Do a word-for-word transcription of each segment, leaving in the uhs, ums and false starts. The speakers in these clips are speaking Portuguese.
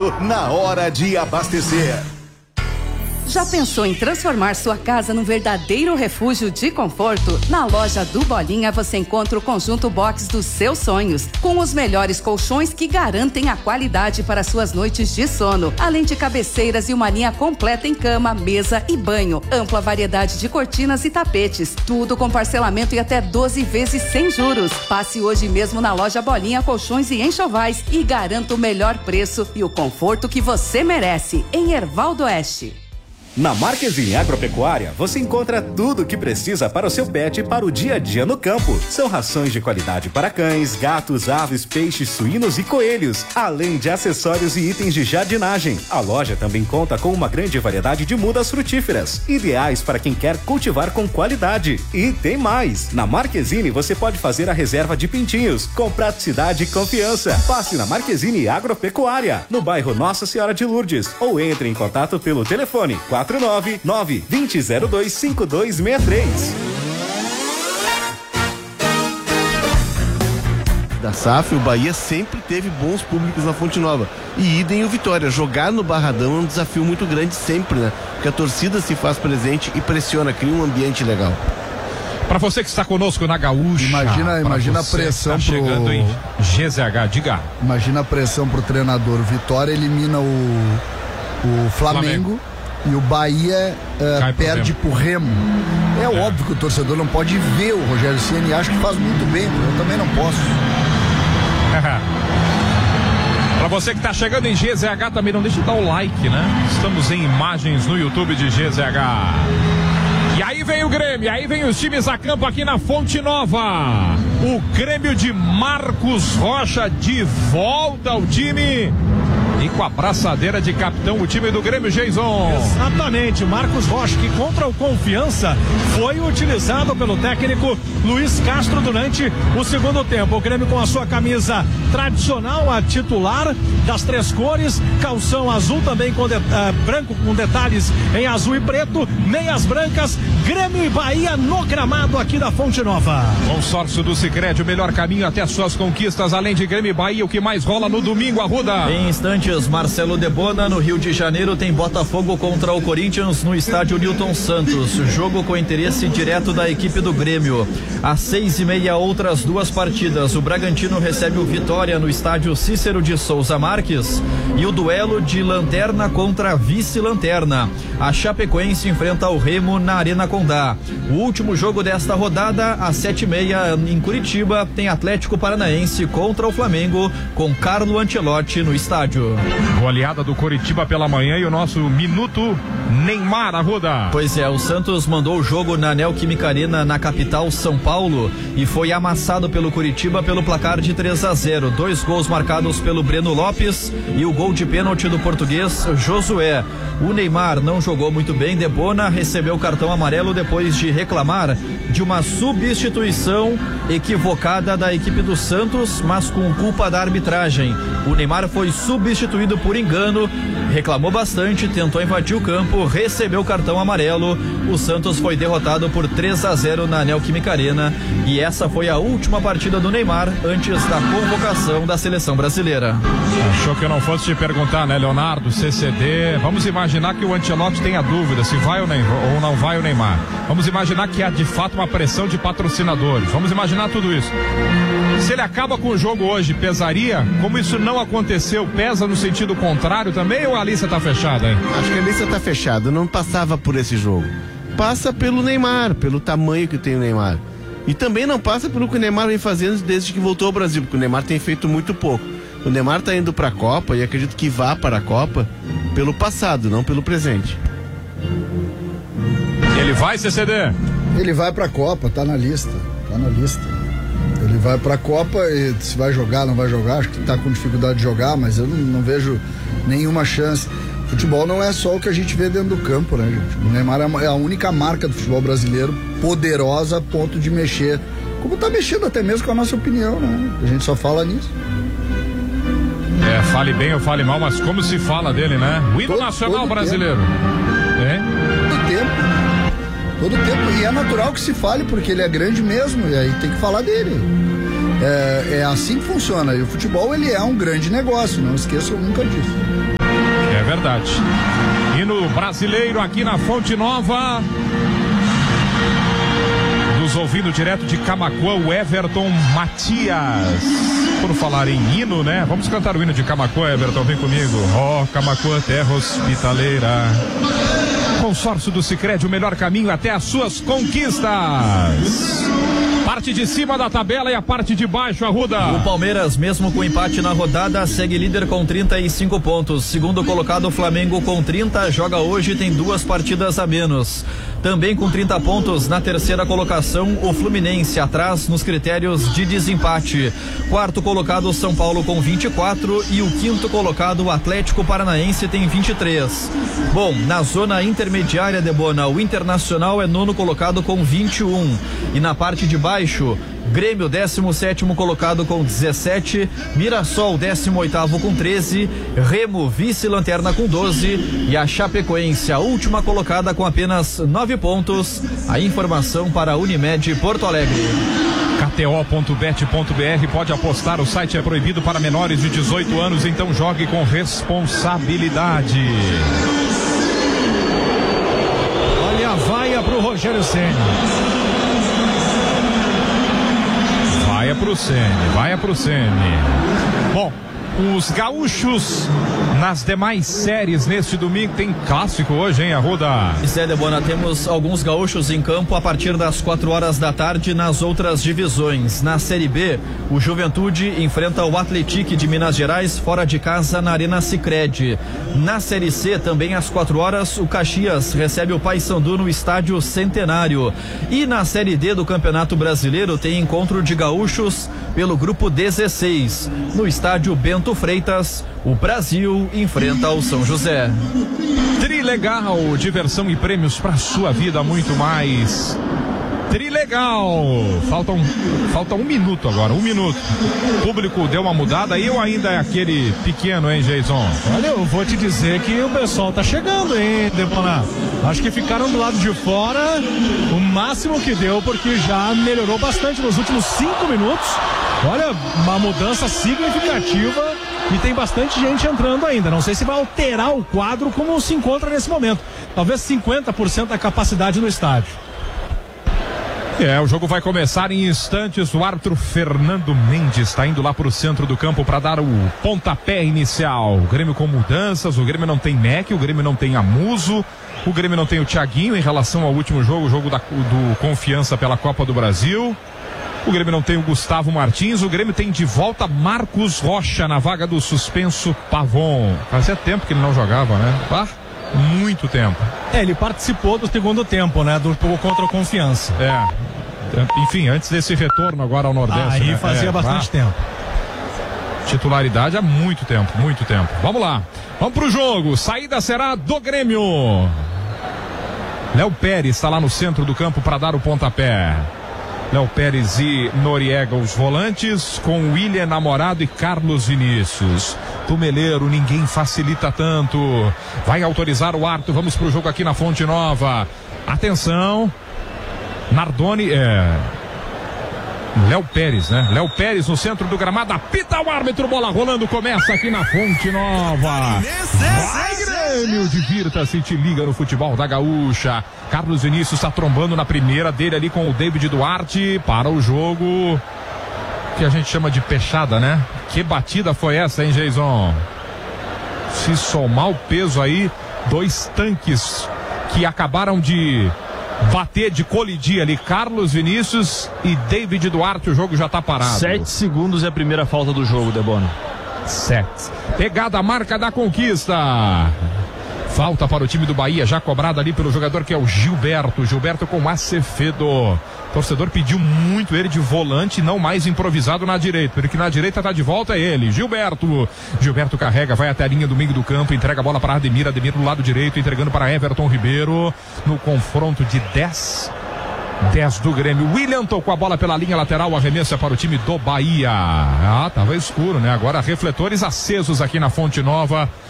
Posto na hora de abastecer. Já pensou em transformar sua casa num verdadeiro refúgio de conforto? Na loja do Bolinha você encontra o conjunto box dos seus sonhos, com os melhores colchões que garantem a qualidade para suas noites de sono, além de cabeceiras e uma linha completa em cama, mesa e banho, ampla variedade de cortinas e tapetes, tudo com parcelamento em até doze vezes sem juros. Passe hoje mesmo na loja Bolinha Colchões e Enxovais e garanta o melhor preço e o conforto que você merece, em Erval do Oeste. Na Marquezine Agropecuária, você encontra tudo o que precisa para o seu pet para o dia a dia no campo. São rações de qualidade para cães, gatos, aves, peixes, suínos e coelhos, além de acessórios e itens de jardinagem. A loja também conta com uma grande variedade de mudas frutíferas, ideais para quem quer cultivar com qualidade. E tem mais! Na Marquezine você pode fazer a reserva de pintinhos, com praticidade e confiança. Passe na Marquezine Agropecuária, no bairro Nossa Senhora de Lourdes, ou entre em contato pelo telefone quatro nove nove, dois zero zero dois, cinco dois seis três. Da S A F, o Bahia sempre teve bons públicos na Fonte Nova. E idem o Vitória. Jogar no Barradão é um desafio muito grande sempre, né? Porque a torcida se faz presente e pressiona, cria um ambiente legal. Para você que está conosco na Gaúcha, imagina, imagina a pressão tá chegando pro... em G Z H, diga. Imagina a pressão pro treinador. O Vitória elimina o, o Flamengo. Flamengo. E o Bahia uh, perde pro Remo. É, é óbvio que o torcedor não pode ver o Rogério Ceni e acha que faz muito bem, eu também não posso. Para você que tá chegando em G Z H também, não deixe de dar o like, né? Estamos em imagens no YouTube de G Z H. E aí vem o Grêmio, aí vem os times a campo aqui na Fonte Nova. O Grêmio de Marcos Rocha de volta ao time. E com a braçadeira de capitão, o time do Grêmio, Jason. Exatamente, Marcos Rocha, que contra o Confiança foi utilizado pelo técnico Luiz Castro durante o segundo tempo. O Grêmio com a sua camisa tradicional, a titular das três cores, calção azul também com de, uh, branco com detalhes em azul e preto, meias brancas, Grêmio e Bahia no gramado aqui da Fonte Nova. Consórcio do Sicredi, o melhor caminho até as suas conquistas, além de Grêmio e Bahia, o que mais rola no domingo, Arruda. Em instantes, Marcelo Debona, no Rio de Janeiro, tem Botafogo contra o Corinthians no estádio Newton Santos. Jogo com interesse direto da equipe do Grêmio. Às seis e meia, outras duas partidas. O Bragantino recebe o Vitória no estádio Cícero de Souza Marques. E o duelo de lanterna contra vice-lanterna. A Chapecoense enfrenta o Remo na Arena Condá. O último jogo desta rodada, às sete e meia, em Curitiba, tem Atlético Paranaense contra o Flamengo, com Carlo Ancelotti no estádio. Goleada do Coritiba pela manhã e o nosso minuto Neymar, Arruda. Pois é, o Santos mandou o jogo na Neoquímica Arena, na capital São Paulo, e foi amassado pelo Coritiba pelo placar de três a zero. Dois gols marcados pelo Breno Lopes e o gol de pênalti do português Josué. O Neymar não jogou muito bem. Debona recebeu o cartão amarelo depois de reclamar de uma substituição equivocada da equipe do Santos, mas com culpa da arbitragem. O Neymar foi substituído por engano, reclamou bastante, tentou invadir o campo, recebeu o cartão amarelo. O Santos foi derrotado por três a zero na Neoquímica Arena, e essa foi a última partida do Neymar antes da convocação da seleção brasileira. Achou que eu não fosse te perguntar, né, Leonardo? C C D, vamos imaginar que o Ancelotti tenha dúvida se vai ou não vai o Neymar. Vamos imaginar que há de fato uma pressão de patrocinadores. Vamos imaginar tudo isso. Se ele acaba com o jogo hoje, pesaria? Como isso não aconteceu, pesa no sentido contrário também, ou a lista tá fechada, hein? Acho que a lista tá fechada, não passava por esse jogo. Passa pelo Neymar, pelo tamanho que tem o Neymar. E também não passa pelo que o Neymar vem fazendo desde que voltou ao Brasil, porque o Neymar tem feito muito pouco. O Neymar tá indo pra Copa, e acredito que vá para a Copa pelo passado, não pelo presente. Ele vai, C C D? Ele vai pra Copa, tá na lista, tá na lista. Ele vai pra Copa e se vai jogar, não vai jogar, acho que tá com dificuldade de jogar, mas eu não, não vejo nenhuma chance. Futebol não é só o que a gente vê dentro do campo, né, gente? O Neymar é a única marca do futebol brasileiro poderosa a ponto de mexer, como tá mexendo até mesmo com a nossa opinião, né? A gente só fala nisso. É, fale bem ou fale mal, mas como se fala dele, né? O hino nacional brasileiro. É? Todo tempo. Todo tempo. E é natural que se fale, porque ele é grande mesmo, e aí tem que falar dele. É, é assim que funciona. E o futebol, ele é um grande negócio, não esqueçam nunca disso. verdade. Hino brasileiro aqui na Fonte Nova. Nos ouvindo direto de Camaquã, o Everton Matias. Por falar em hino, né? Vamos cantar o hino de Camaquã, Everton, vem comigo. Ó, oh, Camaquã, terra hospitaleira. Consórcio do Sicredi, o melhor caminho até as suas conquistas. Parte de cima da tabela e a parte de baixo, Arruda. O Palmeiras, mesmo com empate na rodada, segue líder com trinta e cinco pontos. Segundo colocado, o Flamengo com trinta, joga hoje e tem duas partidas a menos. Também com trinta pontos na terceira colocação, o Fluminense, atrás nos critérios de desempate. Quarto colocado, o São Paulo com vinte e quatro e o quinto colocado, o Atlético Paranaense, tem vinte e três. Bom, na zona intermediária, Debona, o Internacional é nono colocado com vinte e um. E na parte de baixo, Grêmio, décimo sétimo colocado com dezessete, Mirassol, décimo oitavo com treze, Remo, vice-lanterna com doze e a Chapecoense, a última colocada com apenas nove pontos. A informação para a Unimed Porto Alegre. K T O ponto bet ponto B R, pode apostar, o site é proibido para menores de dezoito anos, então jogue com responsabilidade. Olha a vaia pro Rogério Ceni. Vai pro Ceni, vai pro Ceni. Bom, os gaúchos nas demais séries neste domingo, tem clássico hoje, hein, Arruda? Isso é, Debona, temos alguns gaúchos em campo a partir das quatro horas da tarde nas outras divisões. Na Série B, o Juventude enfrenta o Atlético de Minas Gerais fora de casa na Arena Sicredi. Na Série C, também às quatro horas, o Caxias recebe o Paysandu no Estádio Centenário. E na Série D do Campeonato Brasileiro tem encontro de gaúchos pelo grupo dezesseis. No Estádio Bento Freitas, o Brasil enfrenta o São José. Trilegal, diversão e prêmios para sua vida, muito mais. Trilegal. Falta um, falta um minuto agora, um minuto. O público deu uma mudada e eu ainda é aquele pequeno, hein, Jason? Olha, eu vou te dizer que o pessoal tá chegando, hein, Debona? Acho que ficaram do lado de fora o máximo que deu, porque já melhorou bastante nos últimos cinco minutos. Olha, uma mudança significativa e tem bastante gente entrando ainda. Não sei se vai alterar o quadro como se encontra nesse momento. Talvez cinquenta por cento da capacidade no estádio. É, o jogo vai começar em instantes. O árbitro Fernando Mendes está indo lá para o centro do campo para dar o pontapé inicial. O Grêmio com mudanças, o Grêmio não tem Mac, o Grêmio não tem Amuso, o Grêmio não tem o Thiaguinho em relação ao último jogo, o jogo da, do Confiança pela Copa do Brasil. O Grêmio não tem o Gustavo Martins, o Grêmio tem de volta Marcos Rocha na vaga do suspenso Pavon. Fazia tempo que ele não jogava, né? Ah, muito tempo. É, ele participou do segundo tempo, né? Do jogo contra o Confiança. É. Enfim, antes desse retorno agora ao Nordeste. Aí né? fazia é, bastante ah, tempo. Titularidade há muito tempo, muito tempo. Vamos lá. Vamos pro jogo. Saída será do Grêmio. Léo Pérez está lá no centro do campo para dar o pontapé. Léo Pérez e Noriega os volantes, com William Namorado e Carlos Vinícius. Tumeleiro, ninguém facilita tanto. Vai autorizar o árbitro, vamos pro jogo aqui na Fonte Nova. Atenção. Nardoni, é... Léo Pérez, né? Léo Pérez no centro do gramado, apita o árbitro, bola rolando, começa aqui na Fonte Nova. Vai, Grêmio, divirta-se, te liga no futebol da Gaúcha. Carlos Vinícius está trombando na primeira dele ali com o David Duarte para o jogo que a gente chama de peixada, né? Que batida foi essa, hein, Jason? Se somar o peso aí, dois tanques que acabaram de bater, de colidir ali, Carlos Vinícius e David Duarte, o jogo já tá parado. Sete segundos é a primeira falta do jogo, Debona. Sete. Pegada a marca da conquista. Falta para o time do Bahia, já cobrada ali pelo jogador que é o Gilberto. Gilberto com Acevedo. O torcedor pediu muito ele de volante, não mais improvisado na direita. Porque na direita tá de volta ele, Gilberto. Gilberto carrega, vai até a linha do meio do campo, entrega a bola para Ademir. Ademir do lado direito, entregando para Everton Ribeiro. No confronto de dez. dez do Grêmio. William tocou a bola pela linha lateral, arremessa para o time do Bahia. Ah, tava escuro, né? Agora refletores acesos aqui na Fonte Nova.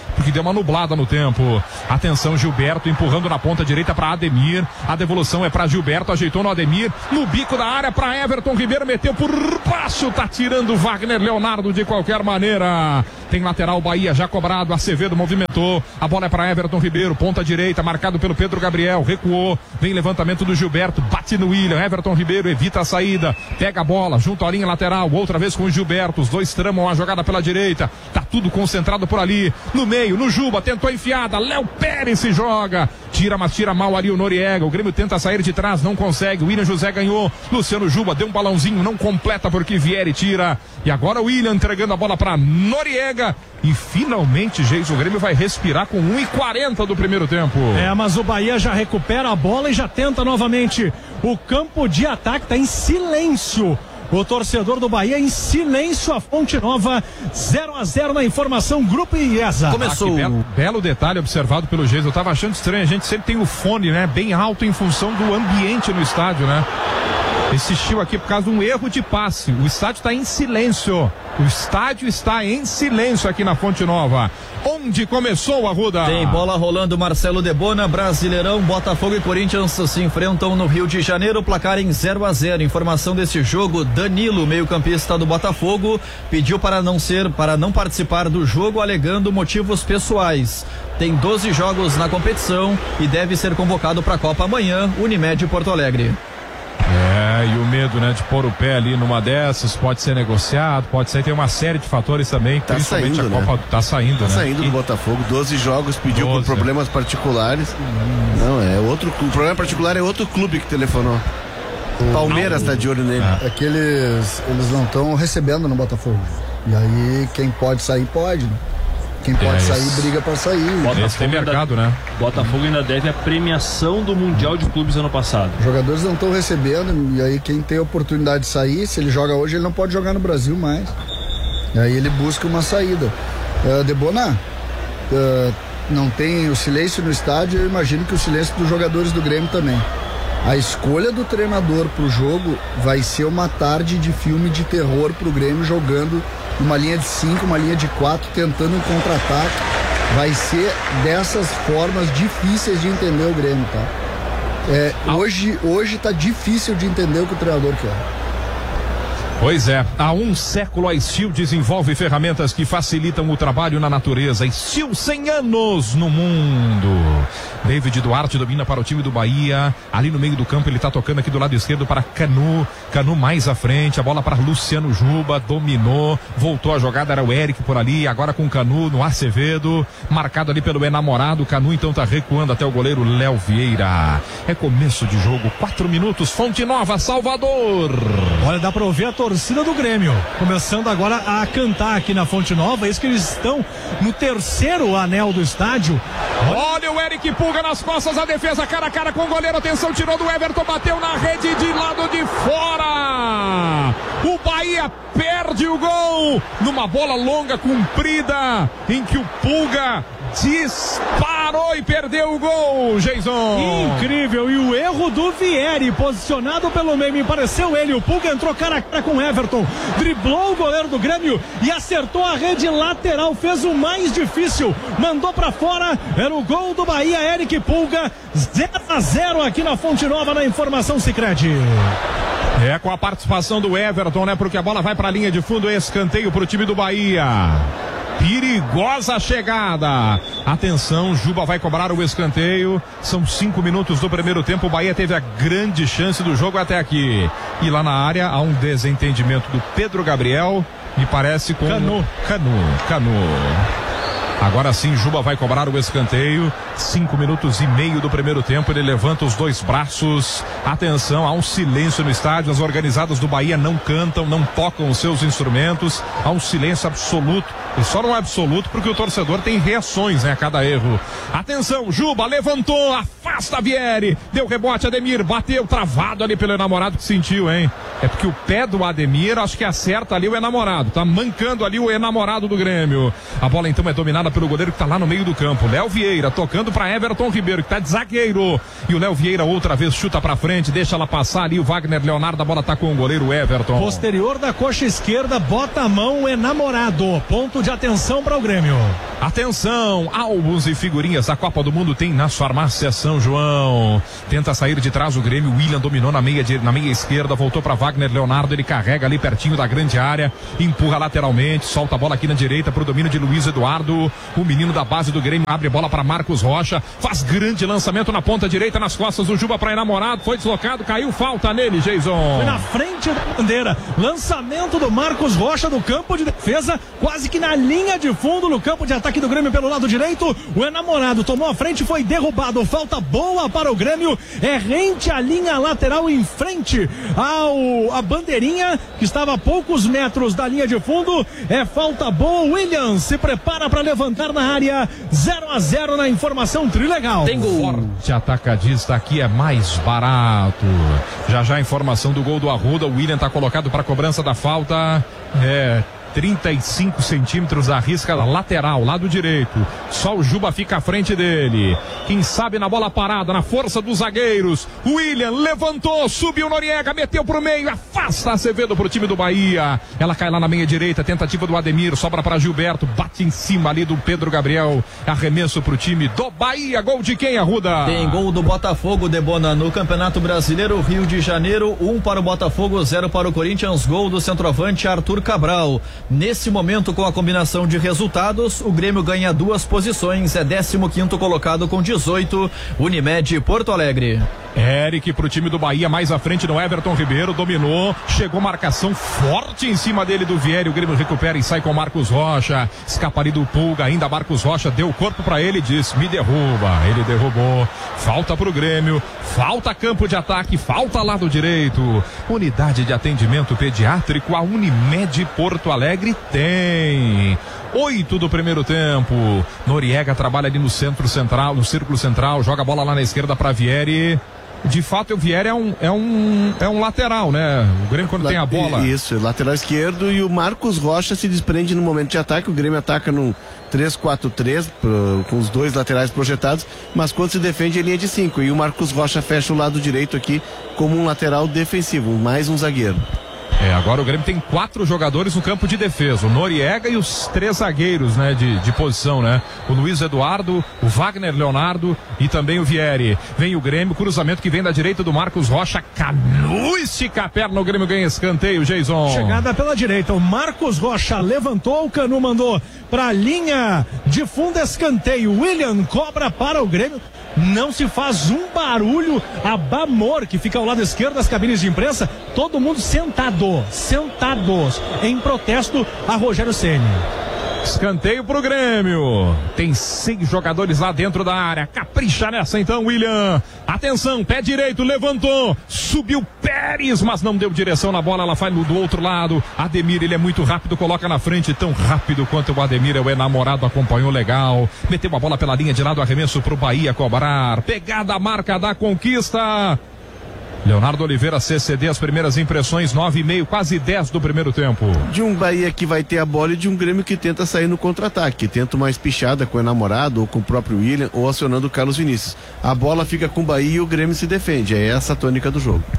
porque deu uma nublada no tempo. Atenção, Gilberto empurrando na ponta direita para Ademir. A devolução é para Gilberto, ajeitou no Ademir, no bico da área para Everton Ribeiro, meteu por baixo, tá tirando Wagner Leonardo de qualquer maneira. Tem lateral, Bahia já cobrado, Acevedo movimentou, a bola é para Everton Ribeiro, ponta direita, marcado pelo Pedro Gabriel, recuou, vem levantamento do Gilberto, bate no William, Everton Ribeiro evita a saída, pega a bola, junto à linha lateral, outra vez com o Gilberto, os dois tramam a jogada pela direita, tá tudo concentrado por ali, no meio, no Juba, tentou enfiada, Léo Pérez se joga, tira, mas tira mal ali o Noriega, o Grêmio tenta sair de trás, não consegue, o William José ganhou, Luciano Juba deu um balãozinho, não completa porque Vieri tira, e agora o William entregando a bola para Noriega, e finalmente, Geis, o Grêmio vai respirar com um e quarenta do primeiro tempo. É, mas o Bahia já recupera a bola e já tenta novamente. O campo de ataque está em silêncio. O torcedor do Bahia em silêncio, a Fonte Nova, zero a zero na informação, Grupo I E S A. Começou. Ah, belo, belo detalhe observado pelo Geis, eu tava achando estranho, a gente sempre tem o fone, né, bem alto em função do ambiente no estádio, né? Insistiu aqui por causa de um erro de passe. O estádio está em silêncio. O estádio está em silêncio aqui na Fonte Nova. Onde começou a Ruda? Tem bola rolando, Marcelo Debona, Brasileirão, Botafogo e Corinthians se enfrentam no Rio de Janeiro, placar em zero a zero. Informação desse jogo, Danilo, meio-campista do Botafogo, pediu para não ser, para não participar do jogo, alegando motivos pessoais. Tem doze jogos na competição e deve ser convocado para a Copa amanhã, Unimed Porto Alegre. É, e o medo, né, de pôr o pé ali numa dessas, pode ser negociado, pode ser, tem uma série de fatores também, tá principalmente saindo, a Copa, né? tá saindo, tá né? saindo e... do Botafogo, doze jogos, pediu doze, por problemas é. particulares. Hum. Não, é outro, o problema particular é outro clube que telefonou. O Palmeiras tá de olho nele. É, é que eles, eles não estão recebendo no Botafogo. E aí quem pode sair, pode, né? Quem pode é sair, briga para sair. Botafogo tem mercado, ainda, né? Botafogo ainda deve a premiação do Mundial de Clubes ano passado. Os jogadores não estão recebendo, e aí quem tem a oportunidade de sair, se ele joga hoje, ele não pode jogar no Brasil mais. E aí ele busca uma saída. Uh, Debona, uh, não tem o silêncio no estádio, eu imagino que o silêncio dos jogadores do Grêmio também. A escolha do treinador pro jogo vai ser uma tarde de filme de terror pro Grêmio, jogando uma linha de cinco, uma linha de quatro, tentando um contra-ataque. Vai ser dessas formas difíceis de entender o Grêmio, tá? É, hoje, hoje tá difícil de entender o que o treinador quer. Pois é, há um século a Steel desenvolve ferramentas que facilitam o trabalho na natureza. Steel, cem anos no mundo. David Duarte domina para o time do Bahia. Ali no meio do campo ele está tocando aqui do lado esquerdo para Canu. Canu mais à frente, a bola para Luciano Juba, dominou, voltou a jogada, era o Eric por ali, agora com Canu no Acevedo, marcado ali pelo enamorado. Canu então está recuando até o goleiro Léo Vieira. É começo de jogo, quatro minutos, Fonte Nova, Salvador. Olha, dá para ouvir a torcida do Grêmio começando agora a cantar aqui na Fonte Nova. É isso que eles estão no terceiro anel do estádio. Olha o Eric Pulga nas costas, a defesa cara a cara com o goleiro, atenção, tirou do Everton, bateu na rede de lado de fora. O Bahia perde o gol numa bola longa, comprida, em que o Pulga disparou e perdeu o gol, Jason. Incrível, e o erro do Vieri, posicionado pelo meio, me pareceu ele, o Pulga entrou cara a cara com o Everton, driblou o goleiro do Grêmio e acertou a rede lateral, fez o mais difícil, mandou pra fora, era o gol do Bahia, Eric Pulga, zero a zero aqui na Fonte Nova, na informação Sicredi. É com a participação do Everton, né, porque a bola vai pra linha de fundo, escanteio pro time do Bahia. Perigosa chegada. Atenção, Juba vai cobrar o escanteio. São cinco minutos do primeiro tempo. O Bahia teve a grande chance do jogo até aqui. E lá na área há um desentendimento do Pedro Gabriel. Me parece com Canu. Canu. Canu. Agora sim, Juba vai cobrar o escanteio. Cinco minutos e meio do primeiro tempo. Ele levanta os dois braços. Atenção, há um silêncio no estádio. As organizadas do Bahia não cantam, não tocam os seus instrumentos. Há um silêncio absoluto. E só não é absoluto porque o torcedor tem reações, né, a cada erro. Atenção, Juba levantou, afasta Vieri. Deu rebote, Ademir, bateu, travado ali pelo enamorado que sentiu, hein? É porque o pé do Ademir, acho que acerta ali o enamorado. Tá mancando ali o enamorado do Grêmio. A bola então é dominada bola pelo goleiro que tá lá no meio do campo. Léo Vieira tocando para Everton Ribeiro, que tá de zagueiro. E o Léo Vieira outra vez chuta pra frente, deixa ela passar ali. O Wagner Leonardo, a bola tá com o goleiro Everton. Posterior da coxa esquerda, bota a mão, é namorado. Ponto de atenção para o Grêmio. Atenção, álbuns e figurinhas da Copa do Mundo tem nas farmácias São João. Tenta sair de trás o Grêmio, William dominou na meia, na meia esquerda, voltou para Wagner Leonardo, ele carrega ali pertinho da grande área, empurra lateralmente, solta a bola aqui na direita pro domínio de Luiz Eduardo, o menino da base do Grêmio, abre bola para Marcos Rocha, faz grande lançamento na ponta direita, nas costas do Juba para enamorado, foi deslocado, caiu, falta nele, Jason. Foi na frente da bandeira, lançamento do Marcos Rocha do campo de defesa, quase que na linha de fundo no campo de ataque do Grêmio pelo lado direito, o enamorado tomou a frente, foi derrubado, falta boa para o Grêmio, é rente à linha lateral em frente ao a bandeirinha que estava a poucos metros da linha de fundo, é falta boa. Williams se prepara para levantar na área, zero a zero na informação trilegal. Tem gol. Forte atacadista aqui é mais barato. Já já a informação do gol do Arruda, o William tá colocado para cobrança da falta, é trinta e cinco centímetros, arrisca lateral, lado direito. Só o Juba fica à frente dele. Quem sabe na bola parada, na força dos zagueiros. William levantou, subiu Noriega, meteu pro meio, afasta Acevedo pro time do Bahia. Ela cai lá na meia direita, tentativa do Ademir, sobra para Gilberto, bate em cima ali do Pedro Gabriel. Arremesso pro time do Bahia. Gol de quem, Arruda? Tem gol do Botafogo, Debona, no Campeonato Brasileiro, Rio de Janeiro, um para o Botafogo, zero para o Corinthians. Gol do centroavante Arthur Cabral. Nesse momento, com a combinação de resultados, o Grêmio ganha duas posições, é décimo quinto colocado com dezoito, Unimed Porto Alegre. Eric pro time do Bahia, mais à frente no Everton Ribeiro, dominou, chegou marcação forte em cima dele do Vieira, o Grêmio recupera e sai com Marcos Rocha, escapa ali do Pulga, ainda Marcos Rocha deu o corpo pra ele e disse, me derruba, ele derrubou, falta pro Grêmio, falta campo de ataque, falta lado direito, unidade de atendimento pediátrico, a Unimed Porto Alegre tem. Oito do primeiro tempo, Noriega trabalha ali no centro central, no círculo central, joga a bola lá na esquerda para Vieri. De fato, o Vieira é um, é um, é um lateral, né? O Grêmio quando La- tem a bola. Isso, lateral esquerdo, e o Marcos Rocha se desprende no momento de ataque. O Grêmio ataca num três quatro três, com os dois laterais projetados, mas quando se defende é linha de cinco. E o Marcos Rocha fecha o lado direito aqui como um lateral defensivo, mais um zagueiro. É, agora o Grêmio tem quatro jogadores no campo de defesa, o Noriega e os três zagueiros, né, de, de posição, né? O Luiz Eduardo, o Wagner Leonardo e também o Vieri. Vem o Grêmio, cruzamento que vem da direita do Marcos Rocha, Canu estica a perna, o Grêmio ganha escanteio, Jason. Chegada pela direita, o Marcos Rocha levantou, o Canu mandou pra linha de fundo, escanteio, William cobra para o Grêmio. Não se faz um barulho, a Bamor, que fica ao lado esquerdo das cabines de imprensa, todo mundo sentado, sentados, em protesto a Rogério Ceni. Escanteio pro Grêmio. Tem seis jogadores lá dentro da área. Capricha nessa então, William. Atenção, pé direito, levantou. Subiu Pérez, mas não deu direção na bola. Ela vai do outro lado. Ademir, ele é muito rápido, coloca na frente. Tão rápido quanto o Ademir, é o enamorado, acompanhou legal. Meteu a bola pela linha de lado, arremesso pro Bahia cobrar. Pegada a marca da conquista. Leonardo Oliveira, C C D, as primeiras impressões, nove e meio, quase dez do primeiro tempo. De um Bahia que vai ter a bola e de um Grêmio que tenta sair no contra-ataque, tenta uma espichada com o enamorado ou com o próprio William ou acionando o Carlos Vinícius. A bola fica com o Bahia e o Grêmio se defende, é essa a tônica do jogo.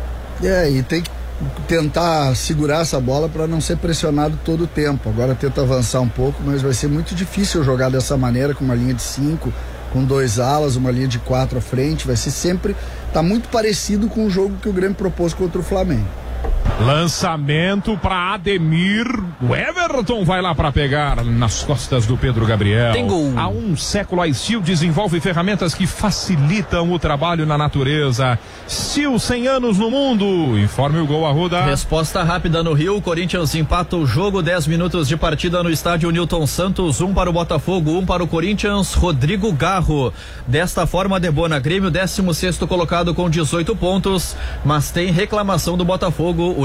É, e tem que tentar segurar essa bola para não ser pressionado todo o tempo. Agora tenta avançar um pouco, mas vai ser muito difícil jogar dessa maneira, com uma linha de cinco, com dois alas, uma linha de quatro à frente. Vai ser sempre, tá muito parecido com o jogo que o Grêmio propôs contra o Flamengo. Lançamento para Ademir. O Everton vai lá para pegar nas costas do Pedro Gabriel. Tem gol. Há um século a Steel desenvolve ferramentas que facilitam o trabalho na natureza. Steel, cem anos no mundo. Informe o gol, Arruda. Resposta rápida no Rio. Corinthians empata o jogo. dez minutos de partida no estádio Newton Santos. Um para o Botafogo, um para o Corinthians. Rodrigo Garro. Desta forma, Debona, Grêmio décimo sexto colocado com dezoito pontos, mas tem reclamação do Botafogo. O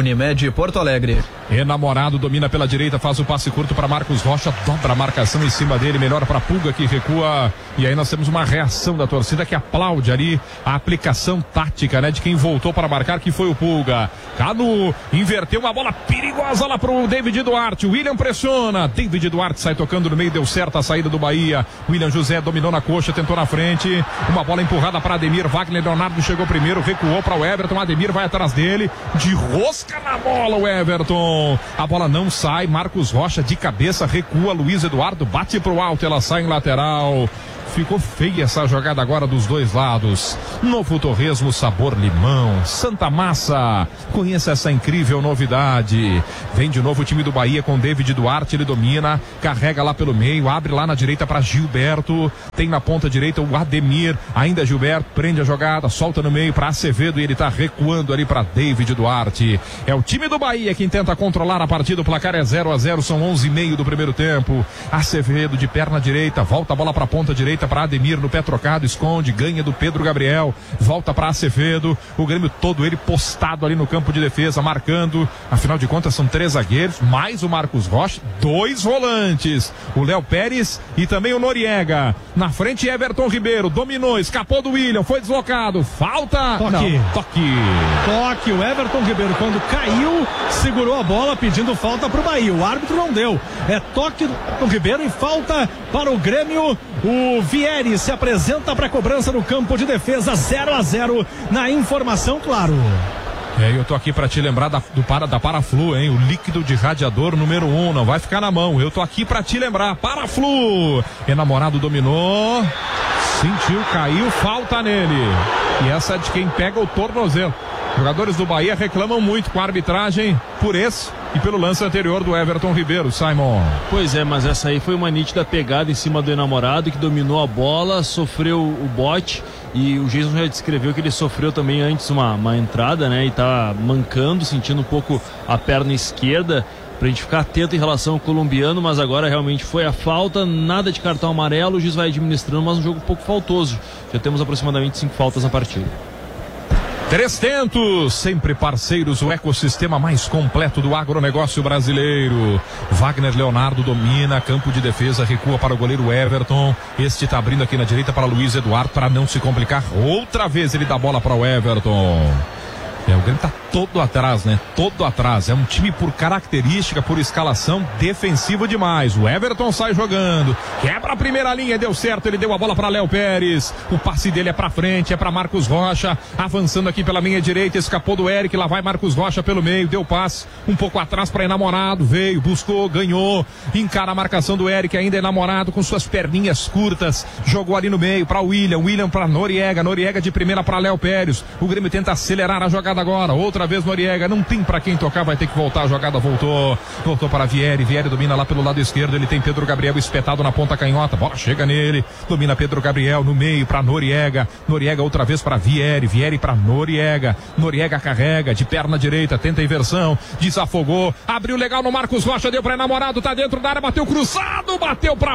Unimed Porto Alegre. Enamorado domina pela direita, faz o passe curto para Marcos Rocha, dobra a marcação em cima dele, melhor para Pulga que recua. E aí nós temos uma reação da torcida que aplaude ali a aplicação tática, né, de quem voltou para marcar, que foi o Pulga. Canu inverteu uma bola perigosa lá pro David Duarte. William pressiona, David Duarte sai tocando no meio, deu certo a saída do Bahia. William José dominou na coxa, tentou na frente, uma bola empurrada para Ademir. Wagner Leonardo chegou primeiro, recuou para o Everton. Ademir vai atrás dele, de rosca na bola o Everton. A bola não sai, Marcos Rocha de cabeça recua, Luiz Eduardo bate pro alto, ela sai em lateral. Ficou feia essa jogada agora dos dois lados. Novo Torresmo sabor limão. Santa Massa, conheça essa incrível novidade. Vem de novo o time do Bahia com David Duarte, ele domina, carrega lá pelo meio, abre lá na direita para Gilberto. Tem na ponta direita o Ademir, ainda Gilberto, prende a jogada, solta no meio para Acevedo e ele tá recuando ali para David Duarte. É o time do Bahia quem tenta controlar a partida, o placar é zero a zero, são onze e meio do primeiro tempo. Acevedo de perna direita, volta a bola para a ponta direita para Ademir, no pé trocado, esconde, ganha do Pedro Gabriel, volta para Acevedo, o Grêmio todo ele postado ali no campo de defesa, marcando, afinal de contas são três zagueiros, mais o Marcos Rocha, dois volantes, o Léo Pérez e também o Noriega, na frente Everton Ribeiro, dominou, escapou do William, foi deslocado, falta, toque, não, toque, toque, o Everton Ribeiro quando caiu, segurou a bola pedindo falta pro Bahia, o árbitro não deu, é toque do Ribeiro e falta para o Grêmio. O Vieri se apresenta para a cobrança no campo de defesa, zero a zero na informação, claro. É, eu tô aqui para te lembrar da, do para, da Paraflu, hein? O líquido de radiador número um, não vai ficar na mão. Eu tô aqui para te lembrar, Paraflu. Enamorado dominou, sentiu, caiu, falta nele. E essa é de quem pega o tornozelo. Jogadores do Bahia reclamam muito com a arbitragem por esse e pelo lance anterior do Everton Ribeiro, Simon. Pois é, mas essa aí foi uma nítida pegada em cima do enamorado, que dominou a bola, sofreu o bote, e o Jason já descreveu que ele sofreu também antes uma, uma entrada, né, e tá mancando, sentindo um pouco a perna esquerda, pra gente ficar atento em relação ao colombiano, mas agora realmente foi a falta, nada de cartão amarelo, o juiz vai administrando, mas um jogo um pouco faltoso, já temos aproximadamente cinco faltas na partida. Três Tentos, sempre parceiros, o ecossistema mais completo do agronegócio brasileiro. Wagner Leonardo domina, campo de defesa, recua para o goleiro Everton. Este está abrindo aqui na direita para Luiz Eduardo, para não se complicar. Outra vez ele dá bola para o Everton. É, o Grêmio tá todo atrás, né? Todo atrás. É um time por característica, por escalação, defensivo demais. O Everton sai jogando, quebra a primeira linha, deu certo, ele deu a bola para Léo Pérez. O passe dele é para frente, é para Marcos Rocha, avançando aqui pela linha direita, escapou do Eric, lá vai Marcos Rocha pelo meio, deu passe um pouco atrás para Enamorado, veio, buscou, ganhou, encara a marcação do Eric, ainda Enamorado com suas perninhas curtas, jogou ali no meio para William, William para Noriega, Noriega de primeira para Léo Pérez. O Grêmio tenta acelerar a jogada agora, outra vez Noriega, não tem pra quem tocar, vai ter que voltar, a jogada voltou, voltou para Vieri, Vieri domina lá pelo lado esquerdo, ele tem Pedro Gabriel espetado na ponta canhota, bola chega nele, domina Pedro Gabriel no meio para Noriega, Noriega outra vez para Vieri, Vieri para Noriega, Noriega carrega, de perna direita, tenta a inversão, desafogou, abriu legal no Marcos Rocha, deu para Enamorado, tá dentro da área, bateu cruzado, bateu pra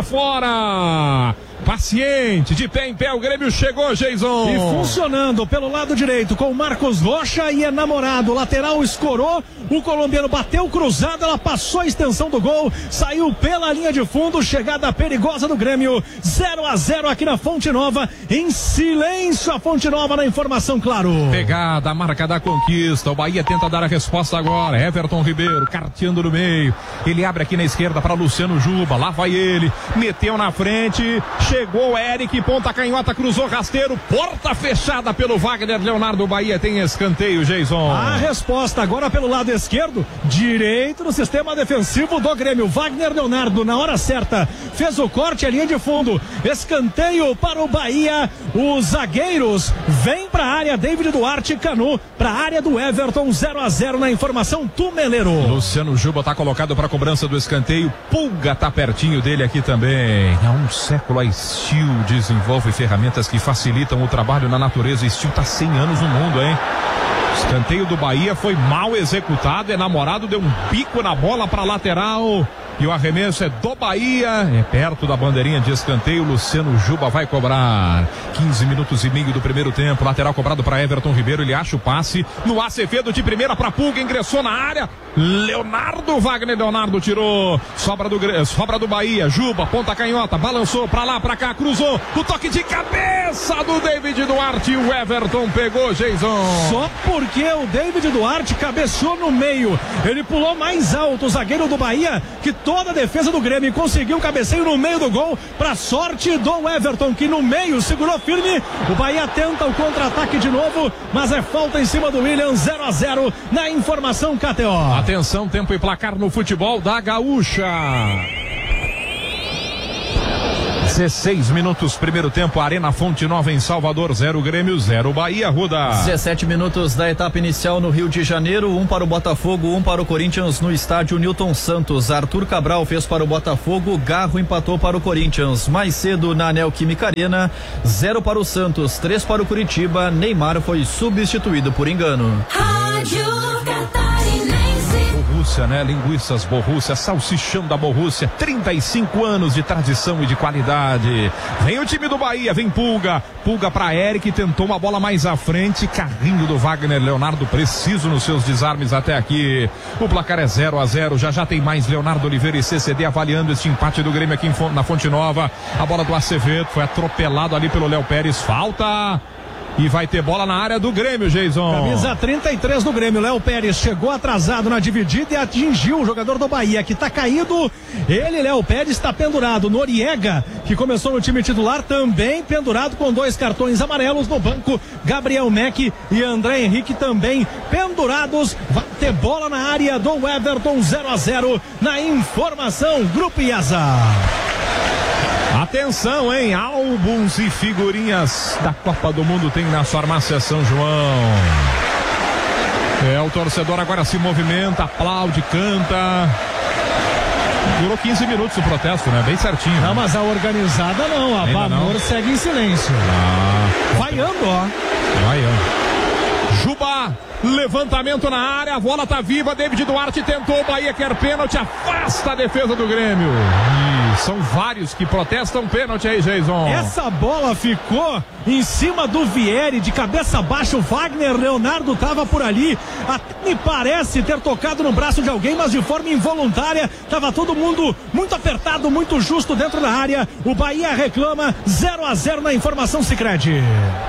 fora, paciente, de pé em pé, o Grêmio chegou, Jason. E funcionando pelo lado direito com o Marcos Rocha e Enamorado, lateral escorou, o colombiano bateu cruzado, ela passou a extensão do gol, saiu pela linha de fundo, chegada perigosa do Grêmio, zero a zero aqui na Fonte Nova, em silêncio a Fonte Nova na informação, claro. Pegada, a marca da conquista, o Bahia tenta dar a resposta agora, Everton Ribeiro, carteando no meio, ele abre aqui na esquerda para Luciano Juba, lá vai ele, meteu na frente, chegou o Eric, ponta canhota, cruzou rasteiro, porta fechada pelo Wagner Leonardo, o Bahia tem escanteio, Jason. A resposta agora pelo lado esquerdo, direito no sistema defensivo do Grêmio, Wagner Leonardo na hora certa, fez o corte, a linha de fundo, escanteio para o Bahia, os zagueiros vêm para a área, David Duarte, Canu, para a área do Everton, zero a zero na informação, Tumeleiro. Luciano Juba tá colocado para a cobrança do escanteio, Pulga tá pertinho dele aqui também. Há um século a Steel desenvolve ferramentas que facilitam o trabalho na natureza. Steel tá cem anos no mundo, hein? Escanteio do Bahia foi mal executado, Enamorado deu um pico na bola para lateral e o arremesso é do Bahia, é perto da bandeirinha de escanteio. Luciano Juba vai cobrar. quinze minutos e meio do primeiro tempo, lateral cobrado para Everton Ribeiro, ele acha o passe no Acevedo de primeira para Pulga, ingressou na área, Leonardo, Wagner Leonardo tirou, sobra do, sobra do Bahia, Juba, ponta canhota, balançou para lá, para cá, cruzou, o toque de cabeça do David Duarte, e o Everton pegou, Jason. Só porque o David Duarte cabeceou no meio, ele pulou mais alto, o zagueiro do Bahia, que toda a defesa do Grêmio conseguiu um cabeceio no meio do gol, para sorte do Everton, que no meio segurou firme. O Bahia tenta o contra-ataque de novo, mas é falta em cima do William. Zero a zero na informação K T O. Atenção, tempo e placar no futebol da Gaúcha. dezesseis minutos, primeiro tempo, Arena Fonte Nova em Salvador, zero Grêmio, zero Bahia, Ruda. dezessete minutos da etapa inicial no Rio de Janeiro, um para o Botafogo, um para o Corinthians no estádio Newton Santos. Arthur Cabral fez para o Botafogo, Garro empatou para o Corinthians. Mais cedo na Neoquímica Arena, zero para o Santos, três para o Curitiba. Neymar foi substituído por engano. Rádio Catarinense. Borrússia, né? Linguiças Borrússia, salsichão da Borrússia, trinta e cinco anos de tradição e de qualidade. Vem o time do Bahia, vem Pulga, Pulga para Eric, tentou uma bola mais à frente, carrinho do Wagner Leonardo, preciso nos seus desarmes até aqui. O placar é zero a zero, já já tem mais Leonardo Oliveira e C C D avaliando este empate do Grêmio aqui na Fonte Nova. A bola do Acevedo foi atropelado ali pelo Léo Pérez, falta. E vai ter bola na área do Grêmio, Jason. Camisa trinta e três do Grêmio, Léo Pérez chegou atrasado na dividida e atingiu o jogador do Bahia, que está caído. Ele, Léo Pérez, está pendurado. Noriega, que começou no time titular, também pendurado com dois cartões amarelos no banco. Gabriel Meck e André Henrique também pendurados. Vai ter bola na área do Everton, zero a zero na informação Grupo IASA. Atenção, hein? Álbuns e figurinhas da Copa do Mundo tem na Farmácia São João. É, o torcedor agora se movimenta, aplaude, canta. Durou quinze minutos o protesto, né? Bem certinho. Não, né? mas a organizada não, a Banor segue em silêncio. Ah, vaiando, ó. Vaiando. Juba, levantamento na área, a bola tá viva, David Duarte tentou, Bahia quer pênalti, afasta a defesa do Grêmio. E são vários que protestam pênalti aí, Jason. Essa bola ficou em cima do Vieri, de cabeça baixa, o Wagner Leonardo tava por ali, até me parece ter tocado no braço de alguém, mas de forma involuntária, tava todo mundo muito apertado, muito justo dentro da área. O Bahia reclama, zero a zero na informação Sicredi.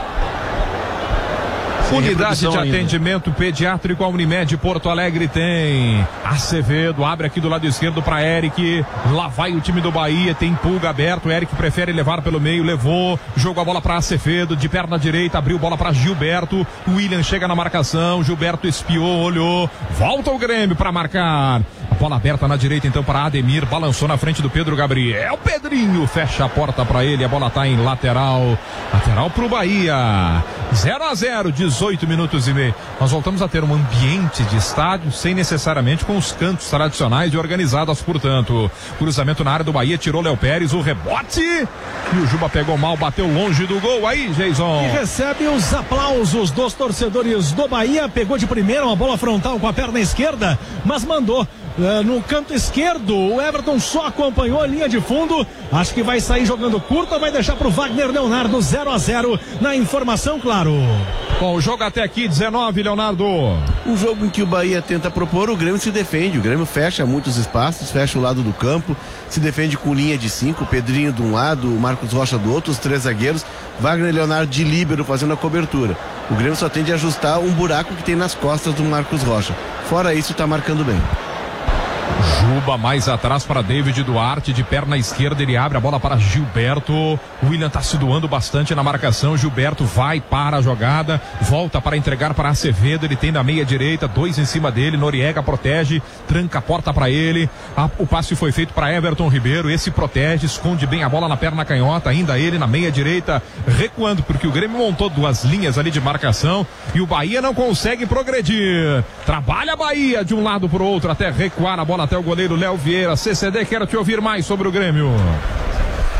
Unidade de atendimento pediátrico, a Unimed Porto Alegre tem. Acevedo abre aqui do lado esquerdo para Eric. Lá vai o time do Bahia, tem Pulga aberto. Eric prefere levar pelo meio, levou. Jogou a bola para Acevedo, de perna direita, abriu bola para Gilberto. William chega na marcação. Gilberto espiou, olhou. Volta o Grêmio para marcar. A bola aberta na direita então para Ademir. Balançou na frente do Pedro Gabriel. Pedrinho fecha a porta para ele. A bola tá em lateral. Lateral pro Bahia. zero a zero, dezoito minutos e meio. Nós voltamos a ter um ambiente de estádio sem necessariamente com os cantos tradicionais e organizadas, portanto. Cruzamento na área do Bahia, tirou Léo Pérez, o rebote. E o Juba pegou mal, bateu longe do gol. Aí, Jason. E recebe os aplausos dos torcedores do Bahia. Pegou de primeira uma bola frontal com a perna esquerda, mas mandou Uh, no canto esquerdo. O Everton só acompanhou a linha de fundo. Acho que vai sair jogando curta, vai deixar pro Wagner Leonardo, zero a zero na informação, claro. Bom, o jogo até aqui, dezenove, Leonardo. O jogo em que o Bahia tenta propor, o Grêmio se defende. O Grêmio fecha muitos espaços, fecha o lado do campo, se defende com linha de cinco, Pedrinho de um lado, o Marcos Rocha do outro, os três zagueiros, Wagner Leonardo de líbero fazendo a cobertura. O Grêmio só tem de ajustar um buraco que tem nas costas do Marcos Rocha. Fora isso, tá marcando bem. Juba mais atrás para David Duarte, de perna esquerda ele abre a bola para Gilberto. O William tá se doando bastante na marcação. Gilberto vai para a jogada, volta para entregar para Acevedo, ele tem na meia direita, dois em cima dele, Noriega protege, tranca a porta para ele. A, o passe foi feito para Everton Ribeiro, esse protege, esconde bem a bola na perna canhota, ainda ele na meia direita, recuando, porque o Grêmio montou duas linhas ali de marcação e o Bahia não consegue progredir. Trabalha a Bahia de um lado para o outro até recuar a bola até o goleiro Léo Vieira. C C D, quero te ouvir mais sobre o Grêmio.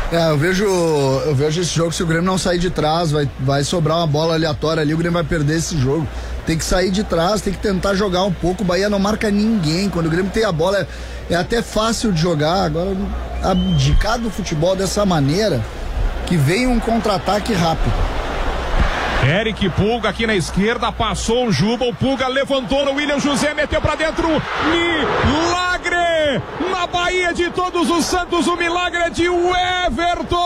É, eu vejo, eu vejo esse jogo, se o Grêmio não sair de trás, vai, vai sobrar uma bola aleatória ali, o Grêmio vai perder esse jogo. Tem que sair de trás, tem que tentar jogar um pouco. O Bahia não marca ninguém. Quando o Grêmio tem a bola, é, é até fácil de jogar. Agora, abdicar do futebol dessa maneira, que vem um contra-ataque rápido. Eric Pulga aqui na esquerda, passou o Juba, o Pulga levantou no William José, meteu pra dentro, milagre! Na Bahia de Todos os Santos, o milagre é de Everton!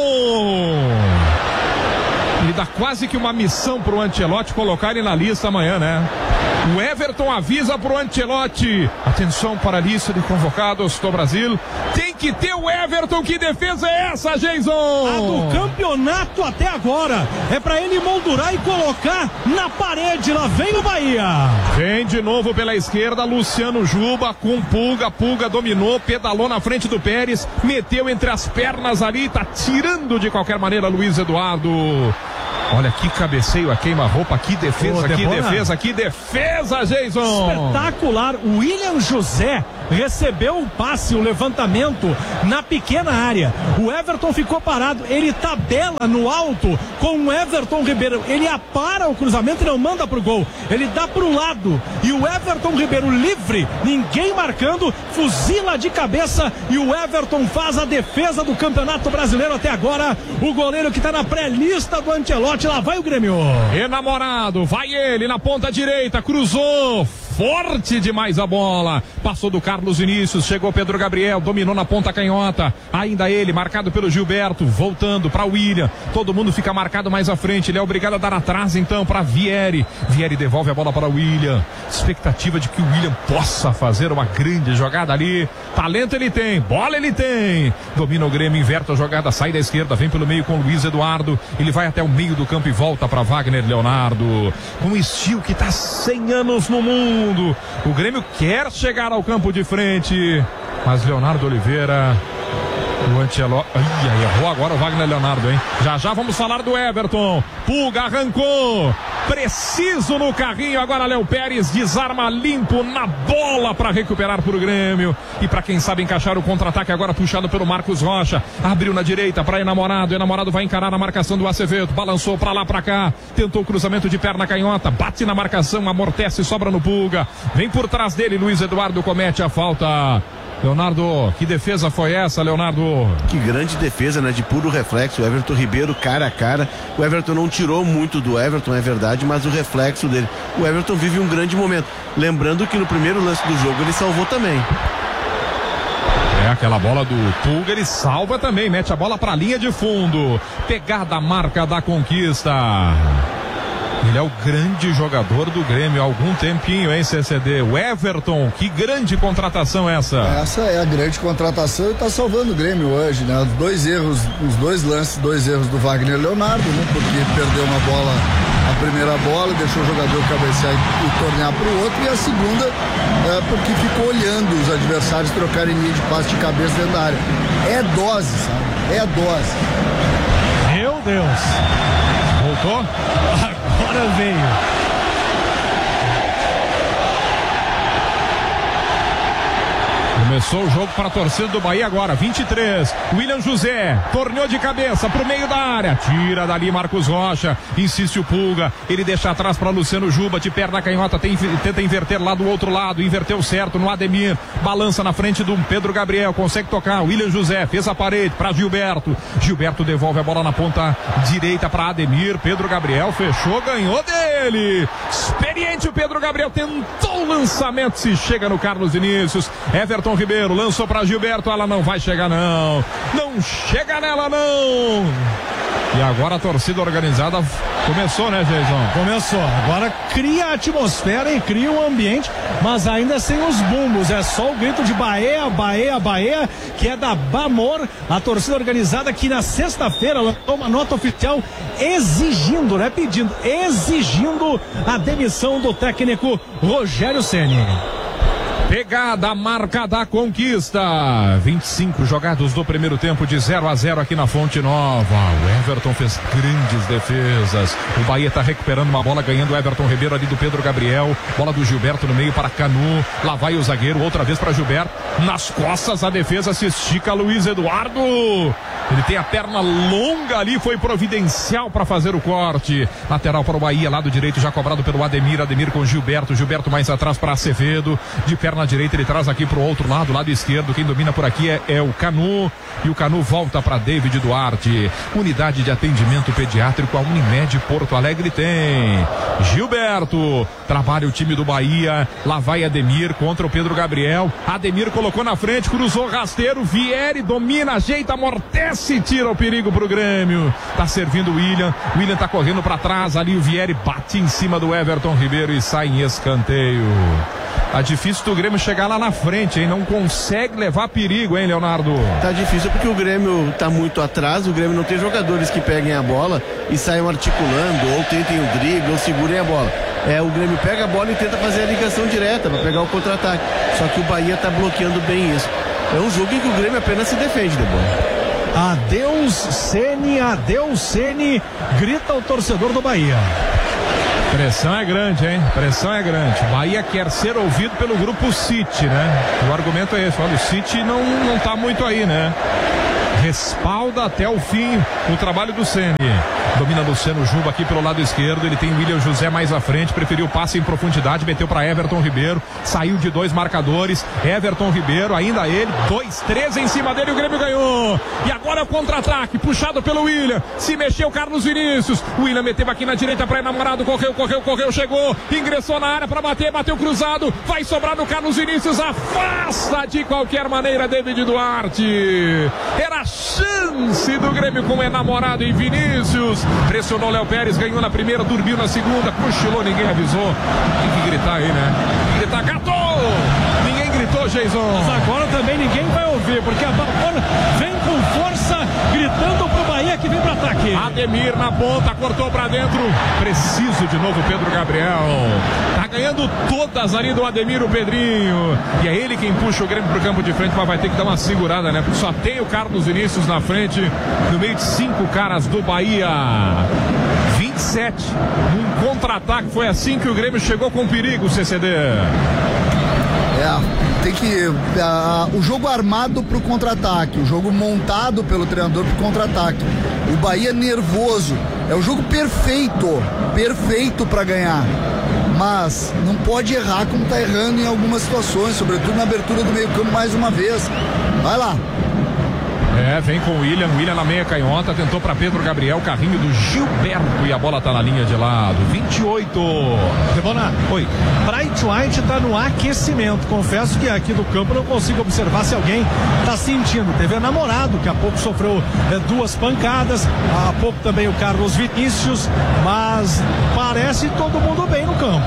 Ele dá quase que uma missão pro Ancelotti colocar ele na lista amanhã, né? O Everton avisa pro Ancelotti: atenção para a lista de convocados do Brasil. Tem que ter o Everton. Que defesa é essa, Jason? A do campeonato até agora. É pra ele moldurar e colocar na parede. Lá vem o Bahia. Vem de novo pela esquerda, Luciano Juba com Pulga. Pulga dominou, pedalou na frente do Pérez, meteu entre as pernas ali, tá tirando de qualquer maneira Luiz Eduardo. Olha que cabeceio, a queima-roupa, que defesa, oh, que defesa, que defesa, Jason! Espetacular, o William José recebeu o passe, o levantamento na pequena área. O Everton ficou parado, ele tabela no alto com o Everton Ribeiro. Ele apara o cruzamento e não manda pro gol. Ele dá pro lado e o Everton Ribeiro livre, ninguém marcando, fuzila de cabeça e o Everton faz a defesa do Campeonato Brasileiro até agora. O goleiro que tá na pré-lista do Ancelotti. Lá vai o Grêmio. Enamorado, vai ele na ponta direita, cruzou, forte demais a bola, passou do Carlos Vinícius, chegou Pedro Gabriel, dominou na ponta canhota, ainda ele, marcado pelo Gilberto, voltando para o William, todo mundo fica marcado mais à frente, ele é obrigado a dar atrás então para Vieri, Vieri devolve a bola para o William, expectativa de que o William possa fazer uma grande jogada ali, talento ele tem, bola ele tem, domina o Grêmio, inverte a jogada, sai da esquerda, vem pelo meio com o Luiz Eduardo, ele vai até o meio do campo e volta para Wagner Leonardo, com um estilo que está cem anos no mundo. O Grêmio quer chegar ao campo de frente, mas Leonardo Oliveira, o Ancelotti, errou agora o Wagner Leonardo, hein? Já já vamos falar do Everton. Pulga arrancou, preciso no carrinho, agora Léo Pérez desarma limpo na bola para recuperar pro Grêmio e para quem sabe encaixar o contra-ataque agora puxado pelo Marcos Rocha, abriu na direita para Enamorado, Enamorado vai encarar a marcação do Acevedo, balançou para lá para cá, tentou o cruzamento de perna canhota, bate na marcação, amortece, sobra no Pulga, vem por trás dele, Luiz Eduardo comete a falta. Leonardo, que defesa foi essa, Leonardo? Que grande defesa, né? De puro reflexo. O Everton Ribeiro cara a cara. O Everton não tirou muito do Everton, é verdade, mas o reflexo dele. O Everton vive um grande momento. Lembrando que no primeiro lance do jogo ele salvou também. É, aquela bola do Pulga, ele salva também, mete a bola pra linha de fundo. Pegada a marca da conquista. Ele é o grande jogador do Grêmio há algum tempinho, hein, C C D? O Everton, que grande contratação essa? Essa é a grande contratação e tá salvando o Grêmio hoje, né? Os dois erros, os dois lances, dois erros do Wagner Leonardo, né? Porque perdeu uma bola, a primeira bola, deixou o jogador cabecear e, e tornear pro outro, e a segunda é porque ficou olhando os adversários trocarem linha de passe de cabeça dentro da área. É dose, sabe? É dose. Meu Deus. Voltou? Agora veio. Começou o jogo para a torcida do Bahia agora, vinte e três, William José, torneou de cabeça pro meio da área, tira dali Marcos Rocha, insiste o Pulga, ele deixa atrás para Luciano Juba, de perna canhota, tem, tenta inverter lá do outro lado, inverteu certo no Ademir, balança na frente do Pedro Gabriel, consegue tocar, William José fez a parede para Gilberto, Gilberto devolve a bola na ponta direita para Ademir, Pedro Gabriel fechou, ganhou dele, experiente o Pedro Gabriel, tentou o lançamento, se chega no Carlos Vinícius, Everton Ribeiro lançou para Gilberto, ela não vai chegar não, não chega nela não. E agora a torcida organizada começou, né, Jason? Começou, agora cria a atmosfera e cria um ambiente, mas ainda sem os bumbos, é só o grito de Bahia, Bahia, Bahia, que é da Bamor, a torcida organizada que na sexta-feira lançou uma nota oficial exigindo, né, pedindo, exigindo a demissão do técnico Rogério Ceni. Pegada, a marca da conquista. vinte e cinco jogados do primeiro tempo, de zero a zero aqui na Fonte Nova. O Everton fez grandes defesas. O Bahia está recuperando uma bola, ganhando o Everton Ribeiro ali do Pedro Gabriel. Bola do Gilberto no meio para Canu. Lá vai o zagueiro, outra vez para Gilberto. Nas costas a defesa se estica, Luiz Eduardo. Ele tem a perna longa ali, foi providencial para fazer o corte. Lateral para o Bahia, lado direito já cobrado pelo Ademir. Ademir com Gilberto. Gilberto mais atrás para Acevedo. De perna direita ele traz aqui pro outro lado, lado esquerdo. Quem domina por aqui é, é o Canu. E o Canu volta para David Duarte. Unidade de atendimento pediátrico, a Unimed Porto Alegre tem. Gilberto, trabalha o time do Bahia. Lá vai Ademir contra o Pedro Gabriel. Ademir colocou na frente, cruzou rasteiro. Vieri domina, ajeita, amortece, tira o perigo pro Grêmio. Tá servindo o William. O William tá correndo para trás. Ali o Vieri bate em cima do Everton Ribeiro e sai em escanteio. Tá difícil do Grêmio chegar lá na frente, hein? Não consegue levar perigo, hein, Leonardo? Tá difícil porque o Grêmio tá muito atrás, o Grêmio não tem jogadores que peguem a bola e saiam articulando, ou tentem o drible, ou segurem a bola. É, o Grêmio pega a bola e tenta fazer a ligação direta para pegar o contra-ataque. Só que o Bahia tá bloqueando bem isso. É um jogo em que o Grêmio apenas se defende, Debora. Adeus, Ceni, adeus, Ceni, grita o torcedor do Bahia. Pressão é grande, hein? Pressão é grande. Bahia quer ser ouvido pelo grupo City, né? O argumento é esse. Olha, o City não, não tá muito aí, né? Respalda até o fim o trabalho do Ceni. Domina Luciano Juba aqui pelo lado esquerdo. Ele tem o William José mais à frente. Preferiu o passe em profundidade. Meteu para Everton Ribeiro. Saiu de dois marcadores. Everton Ribeiro, ainda ele. Dois, três em cima dele. O Grêmio ganhou. E agora é o contra-ataque. Puxado pelo William. Se mexeu Carlos Vinícius. O William meteu aqui na direita para enamorado. Correu, correu, correu. Chegou. Ingressou na área para bater. Bateu cruzado. Vai sobrar no Carlos Vinícius. Afasta de qualquer maneira David Duarte. Era a chance do Grêmio com o enamorado e Vinícius. Pressionou Léo Pérez, ganhou na primeira, dormiu na segunda, cochilou, ninguém avisou. Tem que gritar aí, né? Tem que gritar, gatou! Ninguém gritou, Jason. Mas agora também ninguém vai ouvir, porque a bola vem com força, gritando pro Bahia que vem pro ataque. Ademir na ponta, cortou pra dentro. Preciso de novo Pedro Gabriel. Tá ganhando todas ali do Ademir, o Pedrinho. E é ele quem puxa o Grêmio pro campo de frente, mas vai ter que dar uma segurada, né? Porque só tem o Carlos Vinícius na frente, no meio de cinco caras do Bahia. vinte e sete, um contra-ataque, foi assim que o Grêmio chegou com perigo, C C D. É, tem que uh, o jogo armado pro contra-ataque, o jogo montado pelo treinador pro contra-ataque. O Bahia nervoso, é o jogo perfeito, perfeito para ganhar. Mas não pode errar como tá errando em algumas situações, sobretudo na abertura do meio-campo mais uma vez. Vai lá. É, vem com o William, William na meia canhota, tentou para Pedro Gabriel, carrinho do Gilberto e a bola tá na linha de lado. vinte e oito. Debona, oi. Bright White tá no aquecimento. Confesso que aqui do campo não consigo observar se alguém tá sentindo. Teve a namorado que há pouco sofreu é, duas pancadas, há pouco também o Carlos Vinícius, mas parece todo mundo bem no campo.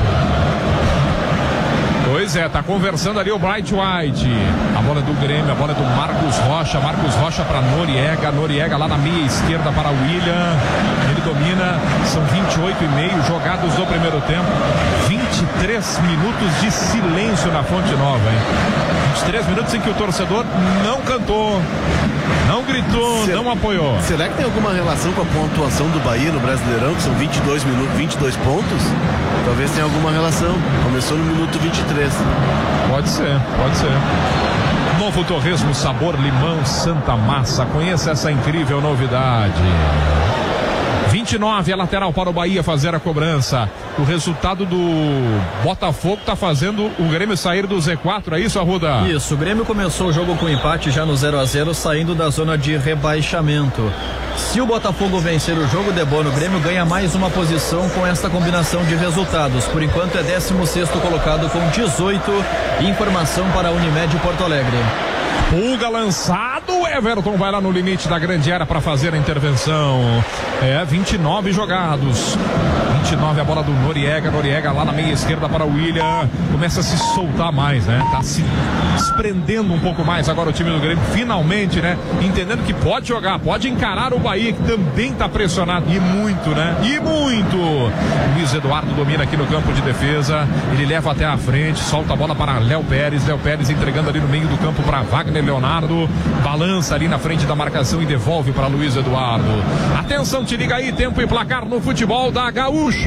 Pois é, tá conversando ali o Bright White. A bola é do Grêmio, a bola é do Marcos Rocha. Marcos Rocha para Noriega. Noriega lá na meia esquerda para William. Ele domina. São vinte e oito e meio jogados do primeiro tempo. vinte e três minutos de silêncio na Fonte Nova, hein? vinte e três minutos em que o torcedor não cantou, não gritou, será, não apoiou. Será que tem alguma relação com a pontuação do Bahia no Brasileirão, que são vinte e dois minutos, vinte e dois pontos? Talvez tenha alguma relação. Começou no minuto vinte e três. Pode ser, pode ser. Novo Torresmo, sabor limão Santa Massa. Conheça essa incrível novidade. vinte e nove, a lateral para o Bahia fazer a cobrança. O resultado do Botafogo está fazendo o Grêmio sair do Z quatro, é isso, Arruda? Isso, o Grêmio começou o jogo com empate já no zero a zero, saindo da zona de rebaixamento. Se o Botafogo vencer o jogo, Debono, o Grêmio ganha mais uma posição com esta combinação de resultados. Por enquanto é décimo sexto colocado com dezoito. Informação para a Unimed Porto Alegre. Pulga lançada O Everton vai lá no limite da grande área para fazer a intervenção. É, vinte e nove jogados. vinte e nove a bola do Noriega. Noriega lá na meia esquerda para o William. Começa a se soltar mais, né? Tá se desprendendo um pouco mais agora o time do Grêmio. Finalmente, né? Entendendo que pode jogar, pode encarar o Bahia, que também tá pressionado. E muito, né? E muito. Luiz Eduardo domina aqui no campo de defesa. Ele leva até a frente, solta a bola para Léo Pérez. Léo Pérez entregando ali no meio do campo para Wagner Leonardo. Balança ali na frente da marcação e devolve para Luiz Eduardo. Atenção, te liga aí, tempo e placar no futebol da Gaúcha.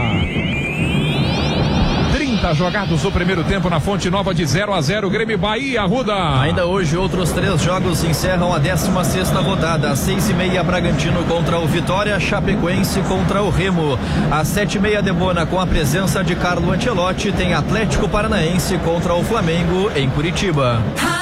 trinta jogados no primeiro tempo na Fonte Nova, de zero a zero, Grêmio Bahia, Arruda. Ainda hoje outros três jogos encerram a décima sexta rodada. Às seis e meia, Bragantino contra o Vitória, Chapecoense contra o Remo. Às sete e meia, Debona, com a presença de Carlo Ancelotti, tem Atlético Paranaense contra o Flamengo em Curitiba.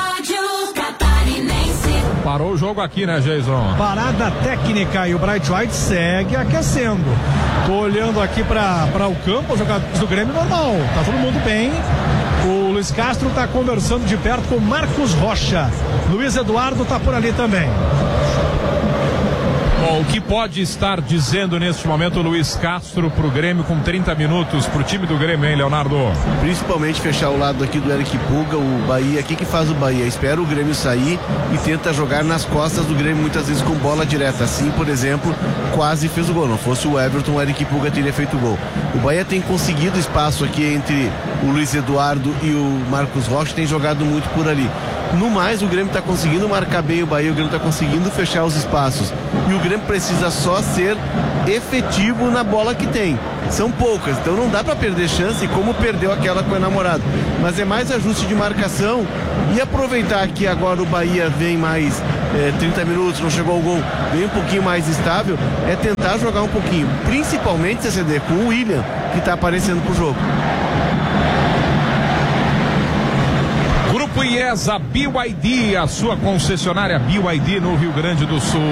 Parou o jogo aqui, né, Jason? Parada técnica e o Bright White segue aquecendo. Tô olhando aqui para o campo, os jogadores do Grêmio normal, tá todo mundo bem. O Luiz Castro tá conversando de perto com Marcos Rocha. Luiz Eduardo tá por ali também. Bom, o que pode estar dizendo neste momento o Luiz Castro pro Grêmio com trinta minutos pro time do Grêmio, hein, Leonardo? Principalmente fechar o lado aqui do Eric Puga, o Bahia. O que que faz o Bahia? Espera o Grêmio sair e tenta jogar nas costas do Grêmio, muitas vezes com bola direta. Assim, por exemplo, quase fez o gol. Não fosse o Everton, o Eric Puga teria feito o gol. O Bahia tem conseguido espaço aqui entre o Luiz Eduardo e o Marcos Rocha, tem jogado muito por ali. No mais, o Grêmio está conseguindo marcar bem o Bahia, o Grêmio está conseguindo fechar os espaços. E o Grêmio precisa só ser efetivo na bola que tem. São poucas, então não dá para perder chance como perdeu aquela com o namorado. Mas é mais ajuste de marcação e aproveitar que agora o Bahia vem mais é, trinta minutos, não chegou ao gol, vem um pouquinho mais estável, é tentar jogar um pouquinho, principalmente C C D com o William, que está aparecendo pro jogo. Grupo IESA B Y D, a sua concessionária B Y D no Rio Grande do Sul.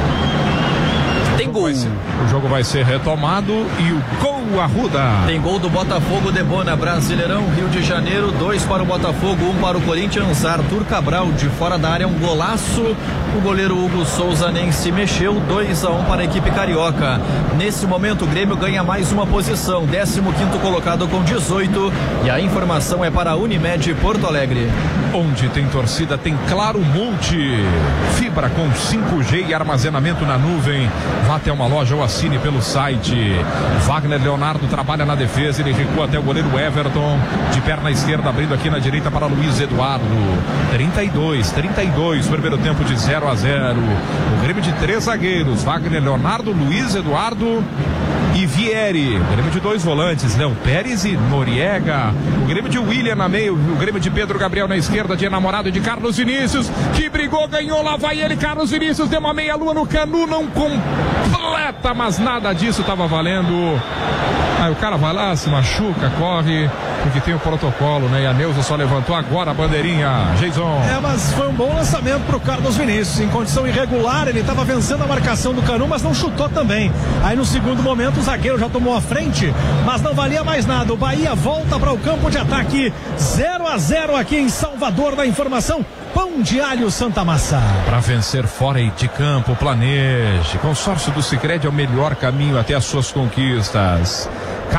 Tem gol. O jogo vai ser retomado e o gol, Arruda. Tem gol do Botafogo, Debona, Brasileirão, Rio de Janeiro, dois para o Botafogo, um para o Corinthians. Arthur Cabral de fora da área, um golaço. O goleiro Hugo Souza nem se mexeu, dois a um para a equipe carioca. Nesse momento o Grêmio ganha mais uma posição, décimo quinto colocado com dezoito, e a informação é para a Unimed Porto Alegre. Onde tem torcida tem Claro Multi, fibra com cinco G e armazenamento na nuvem. Vá até uma loja ou assine pelo site. Wagner Leonardo trabalha na defesa, ele recua até o goleiro Everton, de perna esquerda, abrindo aqui na direita para Luiz Eduardo. trinta e dois, trinta e dois, primeiro tempo de zero a zero. O Grêmio de três zagueiros, Wagner Leonardo, Luiz Eduardo e Vieri. O Grêmio de dois volantes, Léo Pérez e Noriega. O Grêmio de William na meio, o Grêmio de Pedro Gabriel na esquerda, de enamorado de Carlos Vinícius, que brigou, ganhou, lá vai ele, Carlos Vinícius, deu uma meia-lua no Canu, não completa, mas nada disso estava valendo. Aí o cara vai lá, se machuca, corre, porque tem o protocolo, né? E a Neuza só levantou agora a bandeirinha. Jason. É, mas foi um bom lançamento pro Carlos Vinícius. Em condição irregular, ele estava vencendo a marcação do Canu, mas não chutou também. Aí no segundo momento o zagueiro já tomou a frente, mas não valia mais nada. O Bahia volta para o campo de ataque. zero a zero aqui em Salvador. Da informação, Pão de Alho Santa Massa. Para vencer fora de campo, planeje. Consórcio do Sicredi é o melhor caminho até as suas conquistas.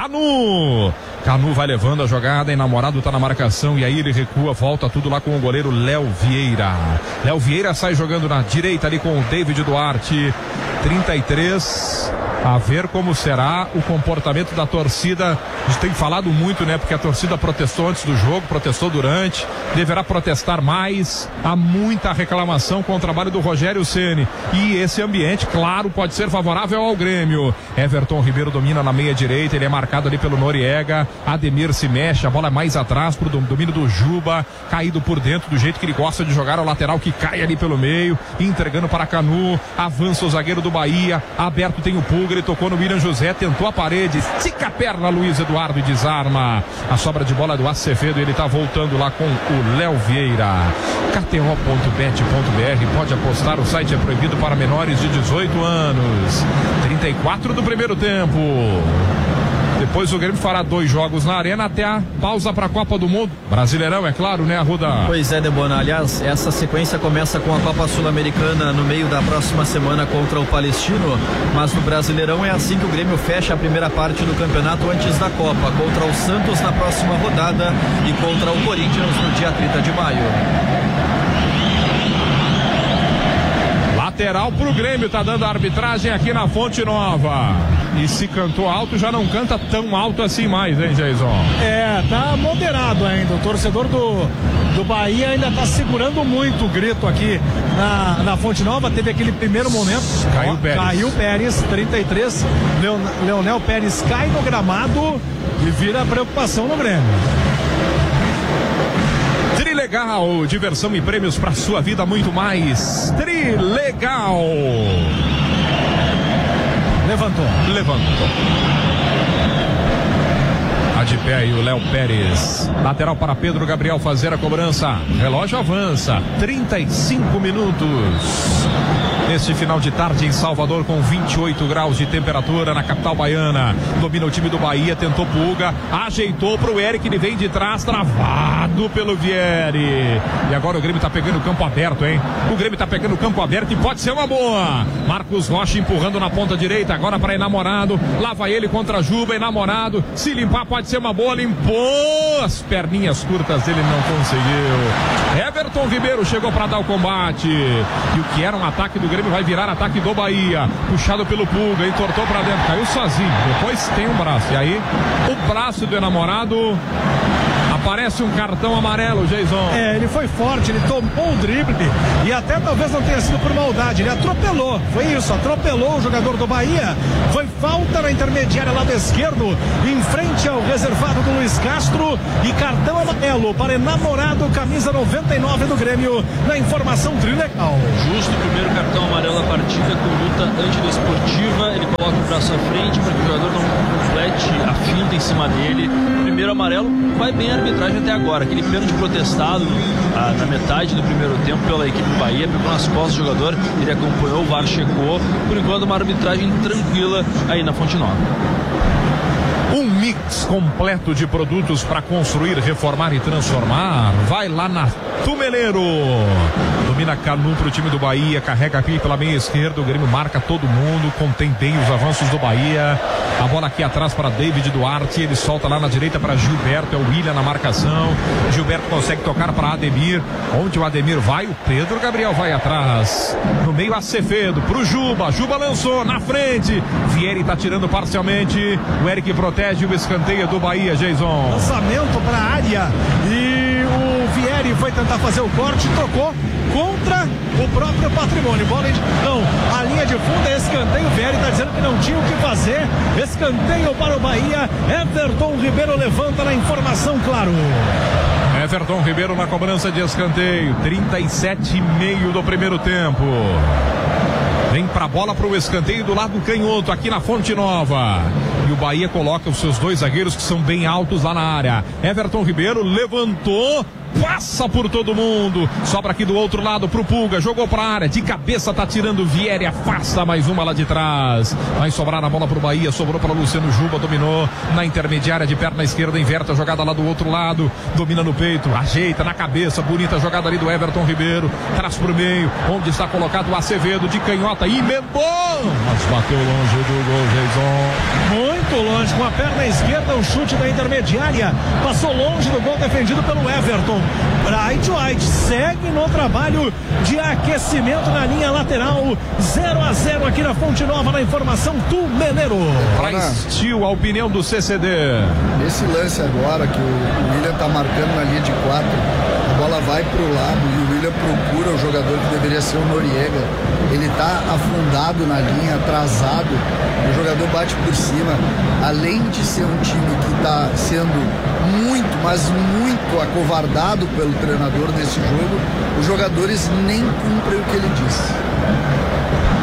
Canu! Canu vai levando a jogada, enamorado tá na marcação e aí ele recua, volta tudo lá com o goleiro Léo Vieira. Léo Vieira sai jogando na direita ali com o David Duarte. trinta e três. A ver como será o comportamento da torcida. A gente tem falado muito, né? Porque a torcida protestou antes do jogo, protestou durante, deverá protestar mais. Há muita reclamação com o trabalho do Rogério Ceni. E esse ambiente, claro, pode ser favorável ao Grêmio. Everton Ribeiro domina na meia direita, ele é marcado ali pelo Noriega. Ademir se mexe, a bola é mais atrás pro domínio do Juba, caído por dentro do jeito que ele gosta de jogar, o lateral que cai ali pelo meio, entregando para Canu. Avança o zagueiro do Bahia, aberto tem o Pulga, ele tocou no William José, tentou a parede, estica a perna Luiz Eduardo e desarma. A sobra de bola do Acevedo, ele tá voltando lá com o Léo Vieira. K T O ponto bet ponto B R, pode apostar, o site é proibido para menores de dezoito anos. trinta e quatro do primeiro tempo. Depois o Grêmio fará dois jogos na Arena até a pausa para a Copa do Mundo. Brasileirão, é claro, né, Arruda? Pois é, Debona. Aliás, essa sequência começa com a Copa Sul-Americana no meio da próxima semana contra o Palestino, mas no Brasileirão é assim que o Grêmio fecha a primeira parte do campeonato antes da Copa, contra o Santos na próxima rodada e contra o Corinthians no dia trinta de maio. Lateral pro Grêmio, tá dando a arbitragem aqui na Fonte Nova. E se cantou alto, já não canta tão alto assim mais, hein, Jason? É, tá moderado ainda. O torcedor do, do Bahia ainda tá segurando muito o grito aqui na, na Fonte Nova. Teve aquele primeiro momento. Caiu o Pérez. Caiu o Pérez, trinta e três. Leon, Leonel Pérez cai no gramado e vira preocupação no Grêmio. Trilegal, diversão e prêmios pra sua vida, muito mais. Trilegal. Levantou. Levantou. Tá de pé aí o Léo Pérez. Lateral para Pedro Gabriel fazer a cobrança. Relógio avança. trinta e cinco minutos. Neste final de tarde em Salvador, com vinte e oito graus de temperatura na capital baiana. Domina o time do Bahia, tentou Pulga, ajeitou pro Eric, ele vem de trás, travado pelo Vieri. E agora o Grêmio tá pegando o campo aberto, hein? O Grêmio tá pegando o campo aberto e pode ser uma boa. Marcos Rocha empurrando na ponta direita, agora para Enamorado. Lá vai ele contra Juba, Enamorado. Se limpar pode ser uma boa, limpou. As perninhas curtas dele não conseguiu. Everton Ribeiro chegou para dar o combate. E o que era um ataque do Grêmio vai virar ataque do Bahia, puxado pelo Pulga, entortou pra dentro, caiu sozinho, depois tem um braço, e aí o braço do Enamorado, aparece um cartão amarelo, Jason. É, ele foi forte, ele tomou o drible e até talvez não tenha sido por maldade, ele atropelou, foi isso, atropelou o jogador do Bahia, foi falta na intermediária lado esquerdo, em frente ao reservado do Luiz Castro, e cartão amarelo para Enamorado, camisa noventa e nove do Grêmio, na informação Trilegal. Justo o primeiro cartão amarelo da partida, conduta antidesportiva, ele coloca o braço à frente para que o jogador não complete a finta em cima dele. Primeiro amarelo, vai bem a arbitragem até agora, aquele pênalti protestado ah, na metade do primeiro tempo pela equipe do Bahia, pegou nas costas do jogador, ele acompanhou, o V A R checou, por enquanto uma arbitragem tranquila aí na Fonte Nova. Um mix completo de produtos para construir, reformar e transformar. Vai lá na Tumeleiro. Domina Canu pro time do Bahia, carrega aqui pela meia esquerda, o Grêmio marca todo mundo, contém bem os avanços do Bahia. A bola aqui atrás para David Duarte, ele solta lá na direita para Gilberto, é o William na marcação. Gilberto consegue tocar para Ademir. Onde o Ademir vai, o Pedro Gabriel vai atrás. No meio Acevedo pro Juba, Juba lançou na frente. Vieri tá tirando parcialmente. O Eric protege o escanteio do Bahia, Jason. Lançamento para a área e o Vieri foi tentar fazer o corte, tocou contra o próprio Patrimônio. Bola de... Não, a linha de fundo é escanteio. O Vieri está dizendo que não tinha o que fazer. Escanteio para o Bahia. Everton Ribeiro levanta na informação, claro. Everton Ribeiro na cobrança de escanteio. trinta e sete e meio do primeiro tempo. Vem pra bola pro escanteio do lado canhoto, aqui na Fonte Nova. E o Bahia coloca os seus dois zagueiros que são bem altos lá na área. Everton Ribeiro levantou, passa por todo mundo, sobra aqui do outro lado pro Pulga, jogou pra área, de cabeça tá tirando o Vieri, afasta mais uma lá de trás. Vai sobrar a bola pro Bahia, sobrou para Luciano Juba, dominou na intermediária de perna esquerda, inverte a jogada lá do outro lado, domina no peito, ajeita na cabeça, bonita jogada ali do Everton Ribeiro, traz pro meio, onde está colocado o Acevedo, de canhota, emendou, mas bateu longe do gol, Jason. Muito longe, com a perna esquerda, o chute da intermediária, passou longe do gol defendido pelo Everton. Bright White segue no trabalho de aquecimento na linha lateral, zero a zero aqui na Fonte Nova, na informação Tumeleiro. Pra Steel, a opinião do C C D. Esse lance agora que o William tá marcando na linha de quatro, a bola vai pro lado e o William procura o jogador que deveria ser o Noriega. Ele tá afundado na linha, atrasado, o jogador bate por cima. Além de ser um time que tá sendo muito, mas muito acovardado pelo treinador nesse jogo, os jogadores nem cumprem o que ele disse.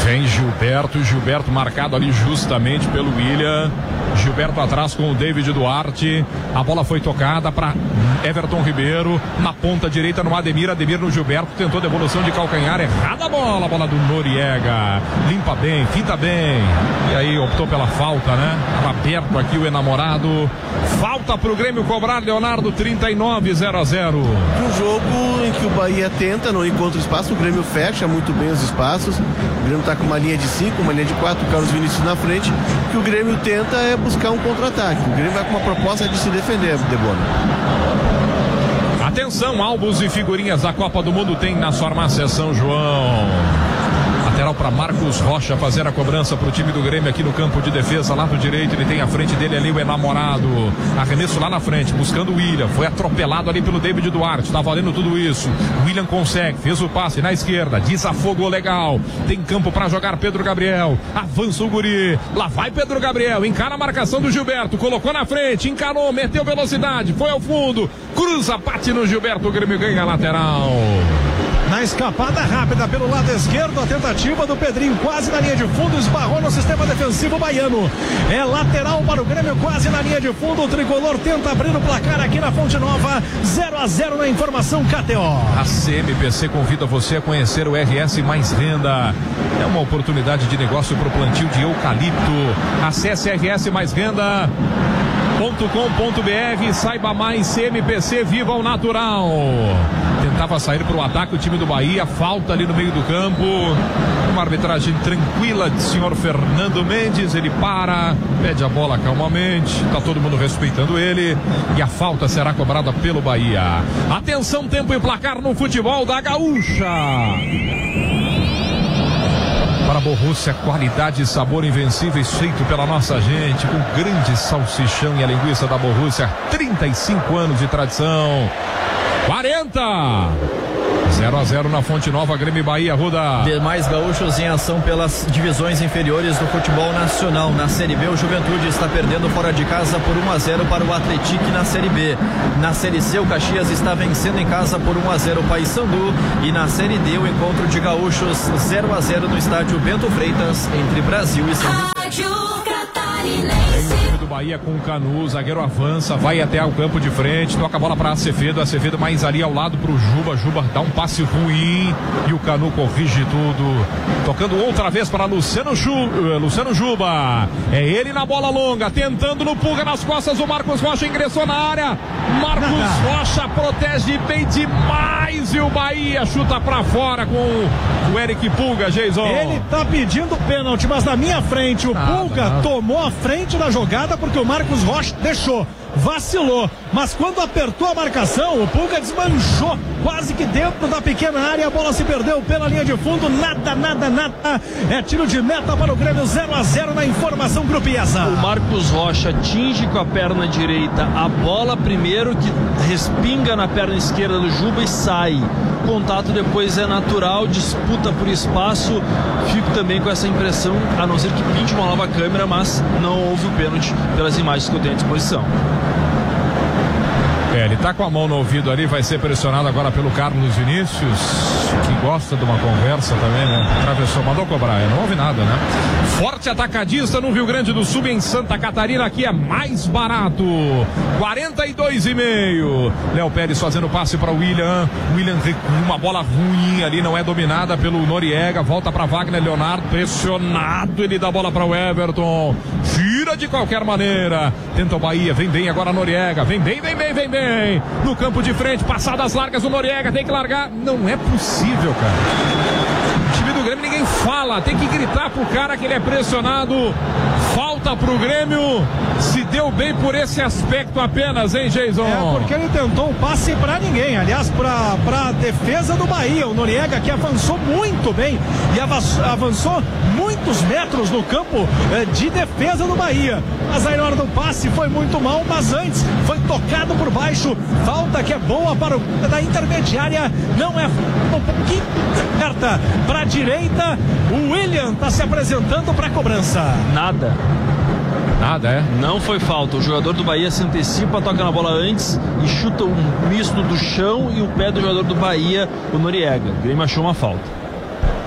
Vem Gilberto, Gilberto marcado ali justamente pelo William. Gilberto atrás com o David Duarte. A bola foi tocada para Everton Ribeiro. Na ponta direita no Ademir. Ademir no Gilberto. Tentou devolução de calcanhar. Errada a bola. A bola do Noriega. Limpa bem, finta bem. E aí optou pela falta, né? Estava aberto aqui o enamorado. Falta para o Grêmio cobrar, Leonardo. trinta e nove, zero a zero. Um jogo em que o Bahia tenta, não encontra espaço. O Grêmio fecha muito bem os espaços. O Grêmio está com uma linha de cinco, uma linha de quatro. O Carlos Vinícius na frente. O que o Grêmio tenta é buscar um contra-ataque. O Grêmio vai com uma proposta de se defender, Debona. Atenção, álbuns e figurinhas da Copa do Mundo tem na farmácia São João. Lateral para Marcos Rocha fazer a cobrança para o time do Grêmio aqui no campo de defesa, lado direito. Ele tem à frente dele ali o enamorado. Arremesso lá na frente, buscando o William. Foi atropelado ali pelo David Duarte. Tá valendo tudo isso. O William consegue, fez o passe na esquerda. Desafogou legal. Tem campo para jogar Pedro Gabriel. Avança o guri. Lá vai Pedro Gabriel. Encara a marcação do Gilberto. Colocou na frente, encarou, meteu velocidade. Foi ao fundo. Cruza, bate no Gilberto. O Grêmio ganha a lateral. Na escapada rápida pelo lado esquerdo, a tentativa do Pedrinho quase na linha de fundo, esbarrou no sistema defensivo baiano. É lateral para o Grêmio, quase na linha de fundo. O tricolor tenta abrir o placar aqui na Fonte Nova. zero a zero na informação K T O. A C M P C convida você a conhecer o R S Mais Renda. É uma oportunidade de negócio para o plantio de eucalipto. Acesse R S Mais Renda ponto com ponto b r, saiba mais. C M P C, viva o natural. Tentava sair para o ataque o time do Bahia, falta ali no meio do campo. Uma arbitragem tranquila de senhor Fernando Mendes. Ele para, pede a bola calmamente, está todo mundo respeitando ele, e a falta será cobrada pelo Bahia. Atenção, tempo e placar no futebol da Gaúcha. Para a Borussia, qualidade e sabor invencíveis feito pela nossa gente, com grande salsichão e a linguiça da Borussia. trinta e cinco anos de tradição. quarenta. zero a zero na Fonte Nova, Grêmio e Bahia, Ruda. Demais gaúchos em ação pelas divisões inferiores do futebol nacional. Na Série B, o Juventude está perdendo fora de casa por um a zero para o Atlético na Série B. Na Série C, o Caxias está vencendo em casa por um a zero o Paysandu. E na Série D, o encontro de gaúchos zero a zero no estádio Bento Freitas, entre Brasil e São Paulo. Do Bahia com o Canu, zagueiro avança, vai até o campo de frente, toca a bola para Acevedo, Acevedo mais ali ao lado pro Juba, Juba dá um passe ruim e o Canu corrige tudo, tocando outra vez para Luciano, Luciano Juba, é ele na bola longa, tentando no Pulga nas costas, o Marcos Rocha ingressou na área, Marcos Rocha protege bem demais e o Bahia chuta para fora com o Eric Pulga, Jason. Ele tá pedindo pênalti, mas na minha frente o nada, Pulga nada. tomou a frente da jogada porque o Marcos Rocha deixou, vacilou, mas quando apertou a marcação, o Pulga desmanchou quase que dentro da pequena área, a bola se perdeu pela linha de fundo, nada, nada, nada, é tiro de meta para o Grêmio, zero a zero na informação Grupiesa. O Marcos Rocha atinge com a perna direita a bola primeiro, que respinga na perna esquerda do Juba e sai. Contato depois é natural, disputa por espaço, fico também com essa impressão, a não ser que pinte uma nova câmera, mas não houve o pênalti pelas imagens que eu tenho à disposição. É, ele tá com a mão no ouvido ali, vai ser pressionado agora pelo Carlos Vinícius, que gosta de uma conversa também, né? Atravessou, mandou cobrar, não houve nada, né? Forte atacadista no Rio Grande do Sul, em Santa Catarina, aqui é mais barato, quarenta e dois e meio. Léo Pérez fazendo passe para o William, William uma bola ruim ali, não é dominada pelo Noriega, volta para Wagner Leonardo, pressionado, ele dá a bola para o Everton, gira de qualquer maneira, tenta o Bahia, vem bem agora Noriega, vem bem, vem bem, vem bem. No campo de frente, passadas largas, o Noriega tem que largar. Não é possível, cara. O time do Grêmio ninguém fala, tem que gritar pro cara que ele é pressionado. Falta pro Grêmio. Se deu bem por esse aspecto apenas, hein, Jason? É, porque ele tentou um passe pra ninguém. Aliás, pra, pra defesa do Bahia. O Noriega que avançou muito bem e avançou muitos metros no campo eh, de defesa do Bahia. Mas aí na hora do passe foi muito mal, mas antes foi tocado por baixo. Falta que é boa para o da intermediária. Não é um pouquinho certa pra direita. O William tá se apresentando pra cobrança. Nada. Nada, é? Não foi falta. O jogador do Bahia se antecipa, toca na bola antes e chuta um misto do chão e o pé do jogador do Bahia, o Noriega. O Grêmio achou uma falta.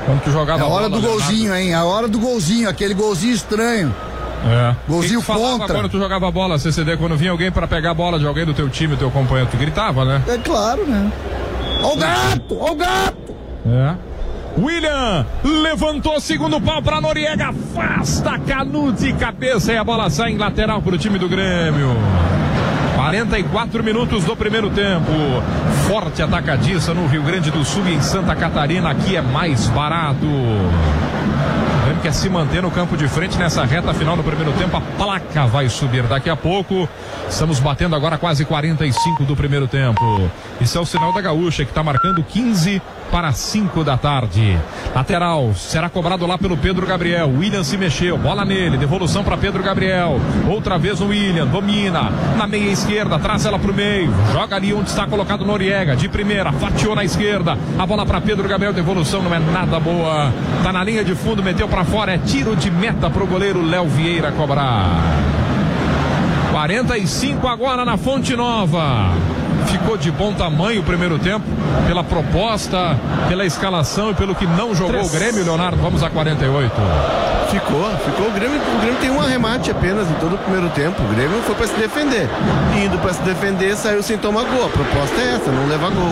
Quando tu jogava É a hora bola, do golzinho, Leonardo. hein? É a hora do golzinho, aquele golzinho estranho. É. Golzinho que que tu falava contra. quando tu jogava bola, C C D, quando vinha alguém pra pegar a bola de alguém do teu time, teu companheiro, tu gritava, né? É claro, né? Ó o gato, ó o gato. É. William levantou segundo pau pra Noriega, afasta Canute, cabeça e a bola sai em lateral pro time do Grêmio. quarenta e quatro minutos do primeiro tempo. Forte atacadista no Rio Grande do Sul e em Santa Catarina, aqui é mais barato. O Grêmio quer se manter no campo de frente nessa reta final do primeiro tempo. A placa vai subir daqui a pouco. Estamos batendo agora quase quarenta e cinco do primeiro tempo. Isso é o sinal da Gaúcha, que está marcando quinze para cinco da tarde. Lateral será cobrado lá pelo Pedro Gabriel. William se mexeu, bola nele, devolução para Pedro Gabriel. Outra vez o William, domina na meia esquerda, traz ela para o meio, joga ali onde está colocado Noriega, de primeira, fatiou na esquerda, a bola para Pedro Gabriel, devolução não é nada boa, tá na linha de fundo, meteu para fora, é tiro de meta pro goleiro Léo Vieira cobrar. quarenta e cinco agora na Fonte Nova. Ficou de bom tamanho o primeiro tempo, pela proposta, pela escalação e pelo que não jogou Três. o Grêmio, Leonardo. Vamos a quarenta e oito. Ficou, ficou. O Grêmio, o Grêmio tem um arremate apenas em todo o primeiro tempo. O Grêmio foi para se defender. Indo para se defender, saiu sem tomar gol. A proposta é essa, não levar gol.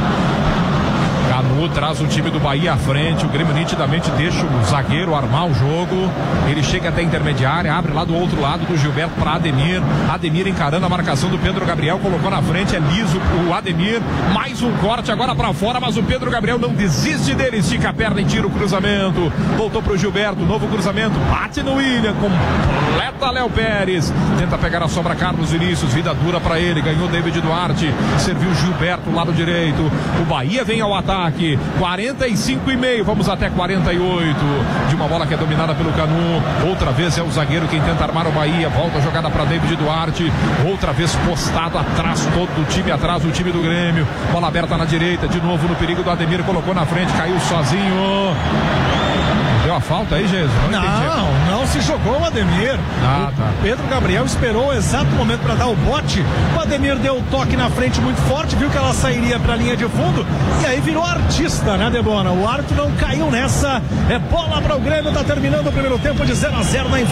Canu traz o time do Bahia à frente. O Grêmio nitidamente deixa o zagueiro armar o jogo. Ele chega até a intermediária, abre lá do outro lado do Gilberto para Ademir. Ademir encarando a marcação do Pedro Gabriel, colocou na frente, é liso o Ademir. Mais um corte agora para fora, mas o Pedro Gabriel não desiste dele, estica a perna e tira o cruzamento. Voltou pro Gilberto, novo cruzamento, bate no William, completa Léo Pérez. Tenta pegar a sobra Carlos Vinícius, vida dura para ele, ganhou David Duarte, serviu Gilberto lado direito. O Bahia vem ao ataque. quarenta e cinco e meio, vamos até quarenta e oito. De uma bola que é dominada pelo Canu. Outra vez é o zagueiro quem tenta armar o Bahia. Volta a jogada para David Duarte. Outra vez postado atrás, todo o time atrás, o time do Grêmio. Bola aberta na direita, de novo no perigo do Ademir. Colocou na frente, caiu sozinho. Deu a falta aí, Jesus? Não, não, não se jogou o Ademir. Ah, tá. O Pedro Gabriel esperou o exato momento para dar o bote. O Ademir deu o toque na frente muito forte, viu que ela sairia para a linha de fundo e aí virou artista, né, Debona? O árbitro não caiu nessa. É bola para o Grêmio, tá terminando o primeiro tempo de zero a zero na